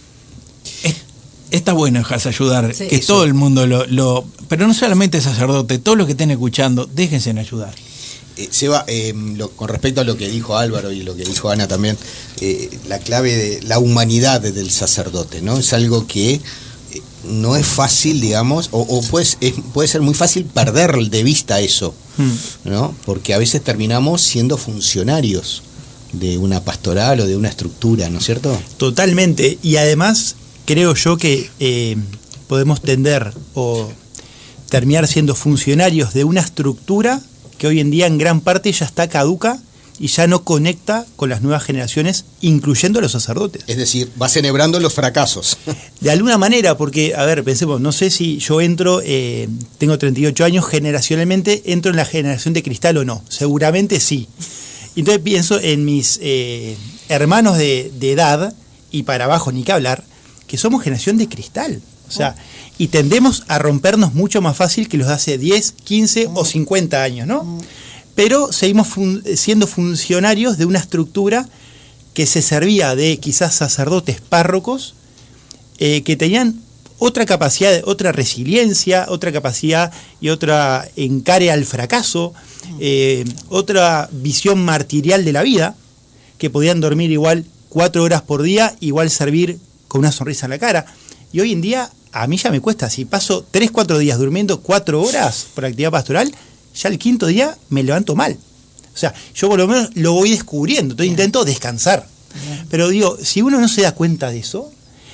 Está bueno dejarse ayudar, sí, que eso. Todo el mundo lo, lo... Pero no solamente sacerdote, todos los que estén escuchando, déjense en ayudar. Eh, Seba, eh, lo, con respecto a lo que dijo Álvaro y lo que dijo Ana también, eh, la clave de la humanidad del sacerdote, ¿no? Es algo que eh, no es fácil, digamos, o, o pues, es, puede ser muy fácil perder de vista eso, hmm. ¿no? Porque a veces terminamos siendo funcionarios de una pastoral o de una estructura, ¿no es cierto? Totalmente, y además... Creo yo que eh, podemos tender o terminar siendo funcionarios de una estructura que hoy en día en gran parte ya está caduca y ya no conecta con las nuevas generaciones, incluyendo a los sacerdotes. Es decir, va celebrando los fracasos. De alguna manera, porque, a ver, pensemos, no sé si yo entro, eh, tengo treinta y ocho años, generacionalmente entro en la generación de cristal o no. Seguramente sí. Entonces pienso en mis eh, hermanos de, de edad, y para abajo ni que hablar, que somos generación de cristal, o sea, oh. y tendemos a rompernos mucho más fácil que los de hace diez, quince oh. o cincuenta años, ¿no? Oh. Pero seguimos fun- siendo funcionarios de una estructura que se servía de quizás sacerdotes párrocos eh, que tenían otra capacidad, otra resiliencia, otra capacidad y otra encare al fracaso, eh, otra visión martirial de la vida, que podían dormir igual cuatro horas por día, igual servir con una sonrisa en la cara. Y hoy en día a mí ya me cuesta, si paso tres, cuatro días durmiendo cuatro horas por actividad pastoral, ya el quinto día me levanto mal. O sea, yo por lo menos lo voy descubriendo, entonces intento descansar. Bien. Pero digo, si uno no se da cuenta de eso,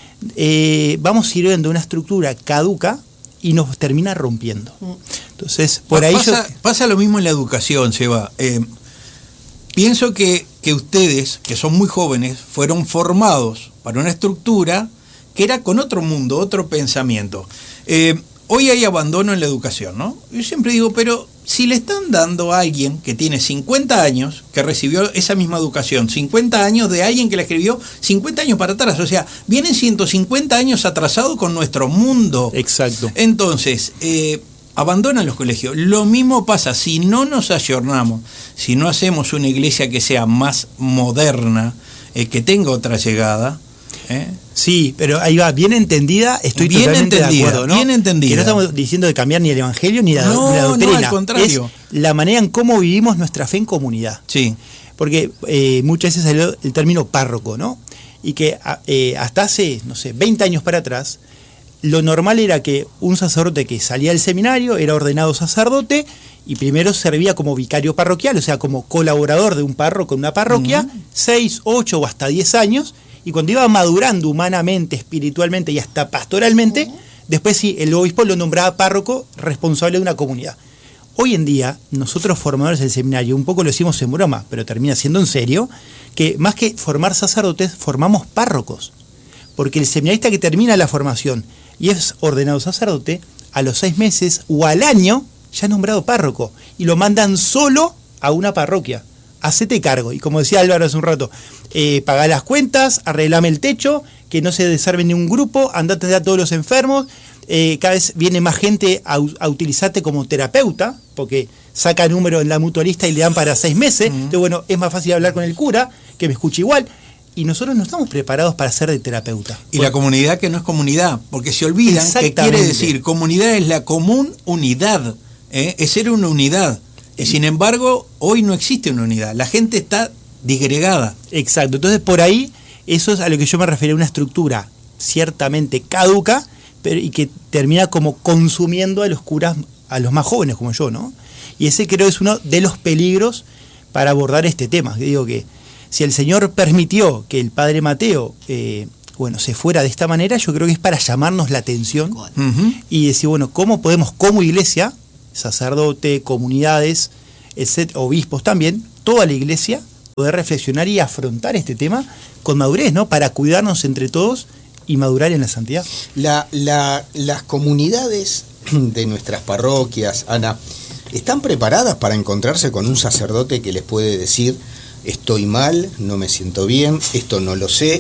eh, vamos sirviendo una estructura caduca y nos termina rompiendo. Entonces, por ahí pasa, yo... pasa lo mismo en la educación, Seba. Eh, pienso que, que ustedes, que son muy jóvenes, fueron formados para una estructura que era con otro mundo, otro pensamiento. Eh, hoy hay abandono en la educación, ¿no? Yo siempre digo, pero si le están dando a alguien que tiene cincuenta años, que recibió esa misma educación, cincuenta años de alguien que la escribió cincuenta años para atrás, o sea, vienen ciento cincuenta años atrasados con nuestro mundo. Exacto. Entonces, eh, abandonan los colegios. Lo mismo pasa, si no nos ayornamos, si no hacemos una iglesia que sea más moderna, eh, que tenga otra llegada, ¿Eh? Sí, pero ahí va, bien entendida, estoy bien totalmente entendida, de acuerdo, ¿no? Bien entendida. Que no estamos diciendo de cambiar ni el evangelio ni la, no, ni la doctrina. No, al contrario. Es la manera en cómo vivimos nuestra fe en comunidad. Sí. Porque eh, muchas veces salió el término párroco, ¿no? Y que eh, hasta hace, no sé, veinte años para atrás, lo normal era que un sacerdote que salía del seminario era ordenado sacerdote y primero servía como vicario parroquial, o sea, como colaborador de un párroco en una parroquia, uh-huh. seis, ocho o hasta diez años. Y cuando iba madurando humanamente, espiritualmente y hasta pastoralmente, uh-huh. después sí, el obispo lo nombraba párroco responsable de una comunidad. Hoy en día, nosotros formadores del seminario, un poco lo hicimos en broma, pero termina siendo en serio, que más que formar sacerdotes, formamos párrocos. Porque el seminarista que termina la formación y es ordenado sacerdote, a los seis meses o al año ya es nombrado párroco. Y lo mandan solo a una parroquia. Hacete cargo. Y como decía Álvaro hace un rato, eh, pagá las cuentas, arreglame el techo, que no se desarme ni un grupo, andate a todos los enfermos. Eh, cada vez viene más gente a, a utilizarte como terapeuta, porque saca número en la mutualista y le dan para seis meses. Uh-huh. Entonces, bueno, es más fácil hablar con el cura, que me escuche igual. Y nosotros no estamos preparados para ser de terapeuta. Y bueno, la comunidad que no es comunidad, porque se olvidan que quiere decir, comunidad es la común unidad, ¿eh? Es ser una unidad. Y sin embargo, hoy no existe una unidad, la gente está disgregada. Exacto, entonces por ahí, eso es a lo que yo me refería, una estructura ciertamente caduca, pero y que termina como consumiendo a los curas, a los más jóvenes como yo, ¿no? Y ese creo es uno de los peligros para abordar este tema. Digo que si el Señor permitió que el padre Mateo eh, bueno, se fuera de esta manera, yo creo que es para llamarnos la atención uh-huh. y decir, bueno, ¿cómo podemos como iglesia, sacerdote, comunidades, etcétera, obispos también, toda la iglesia, poder reflexionar y afrontar este tema con madurez, ¿no? Para cuidarnos entre todos y madurar en la santidad. La, la, las comunidades de nuestras parroquias, Ana, ¿están preparadas para encontrarse con un sacerdote que les puede decir estoy mal, no me siento bien, esto no lo sé,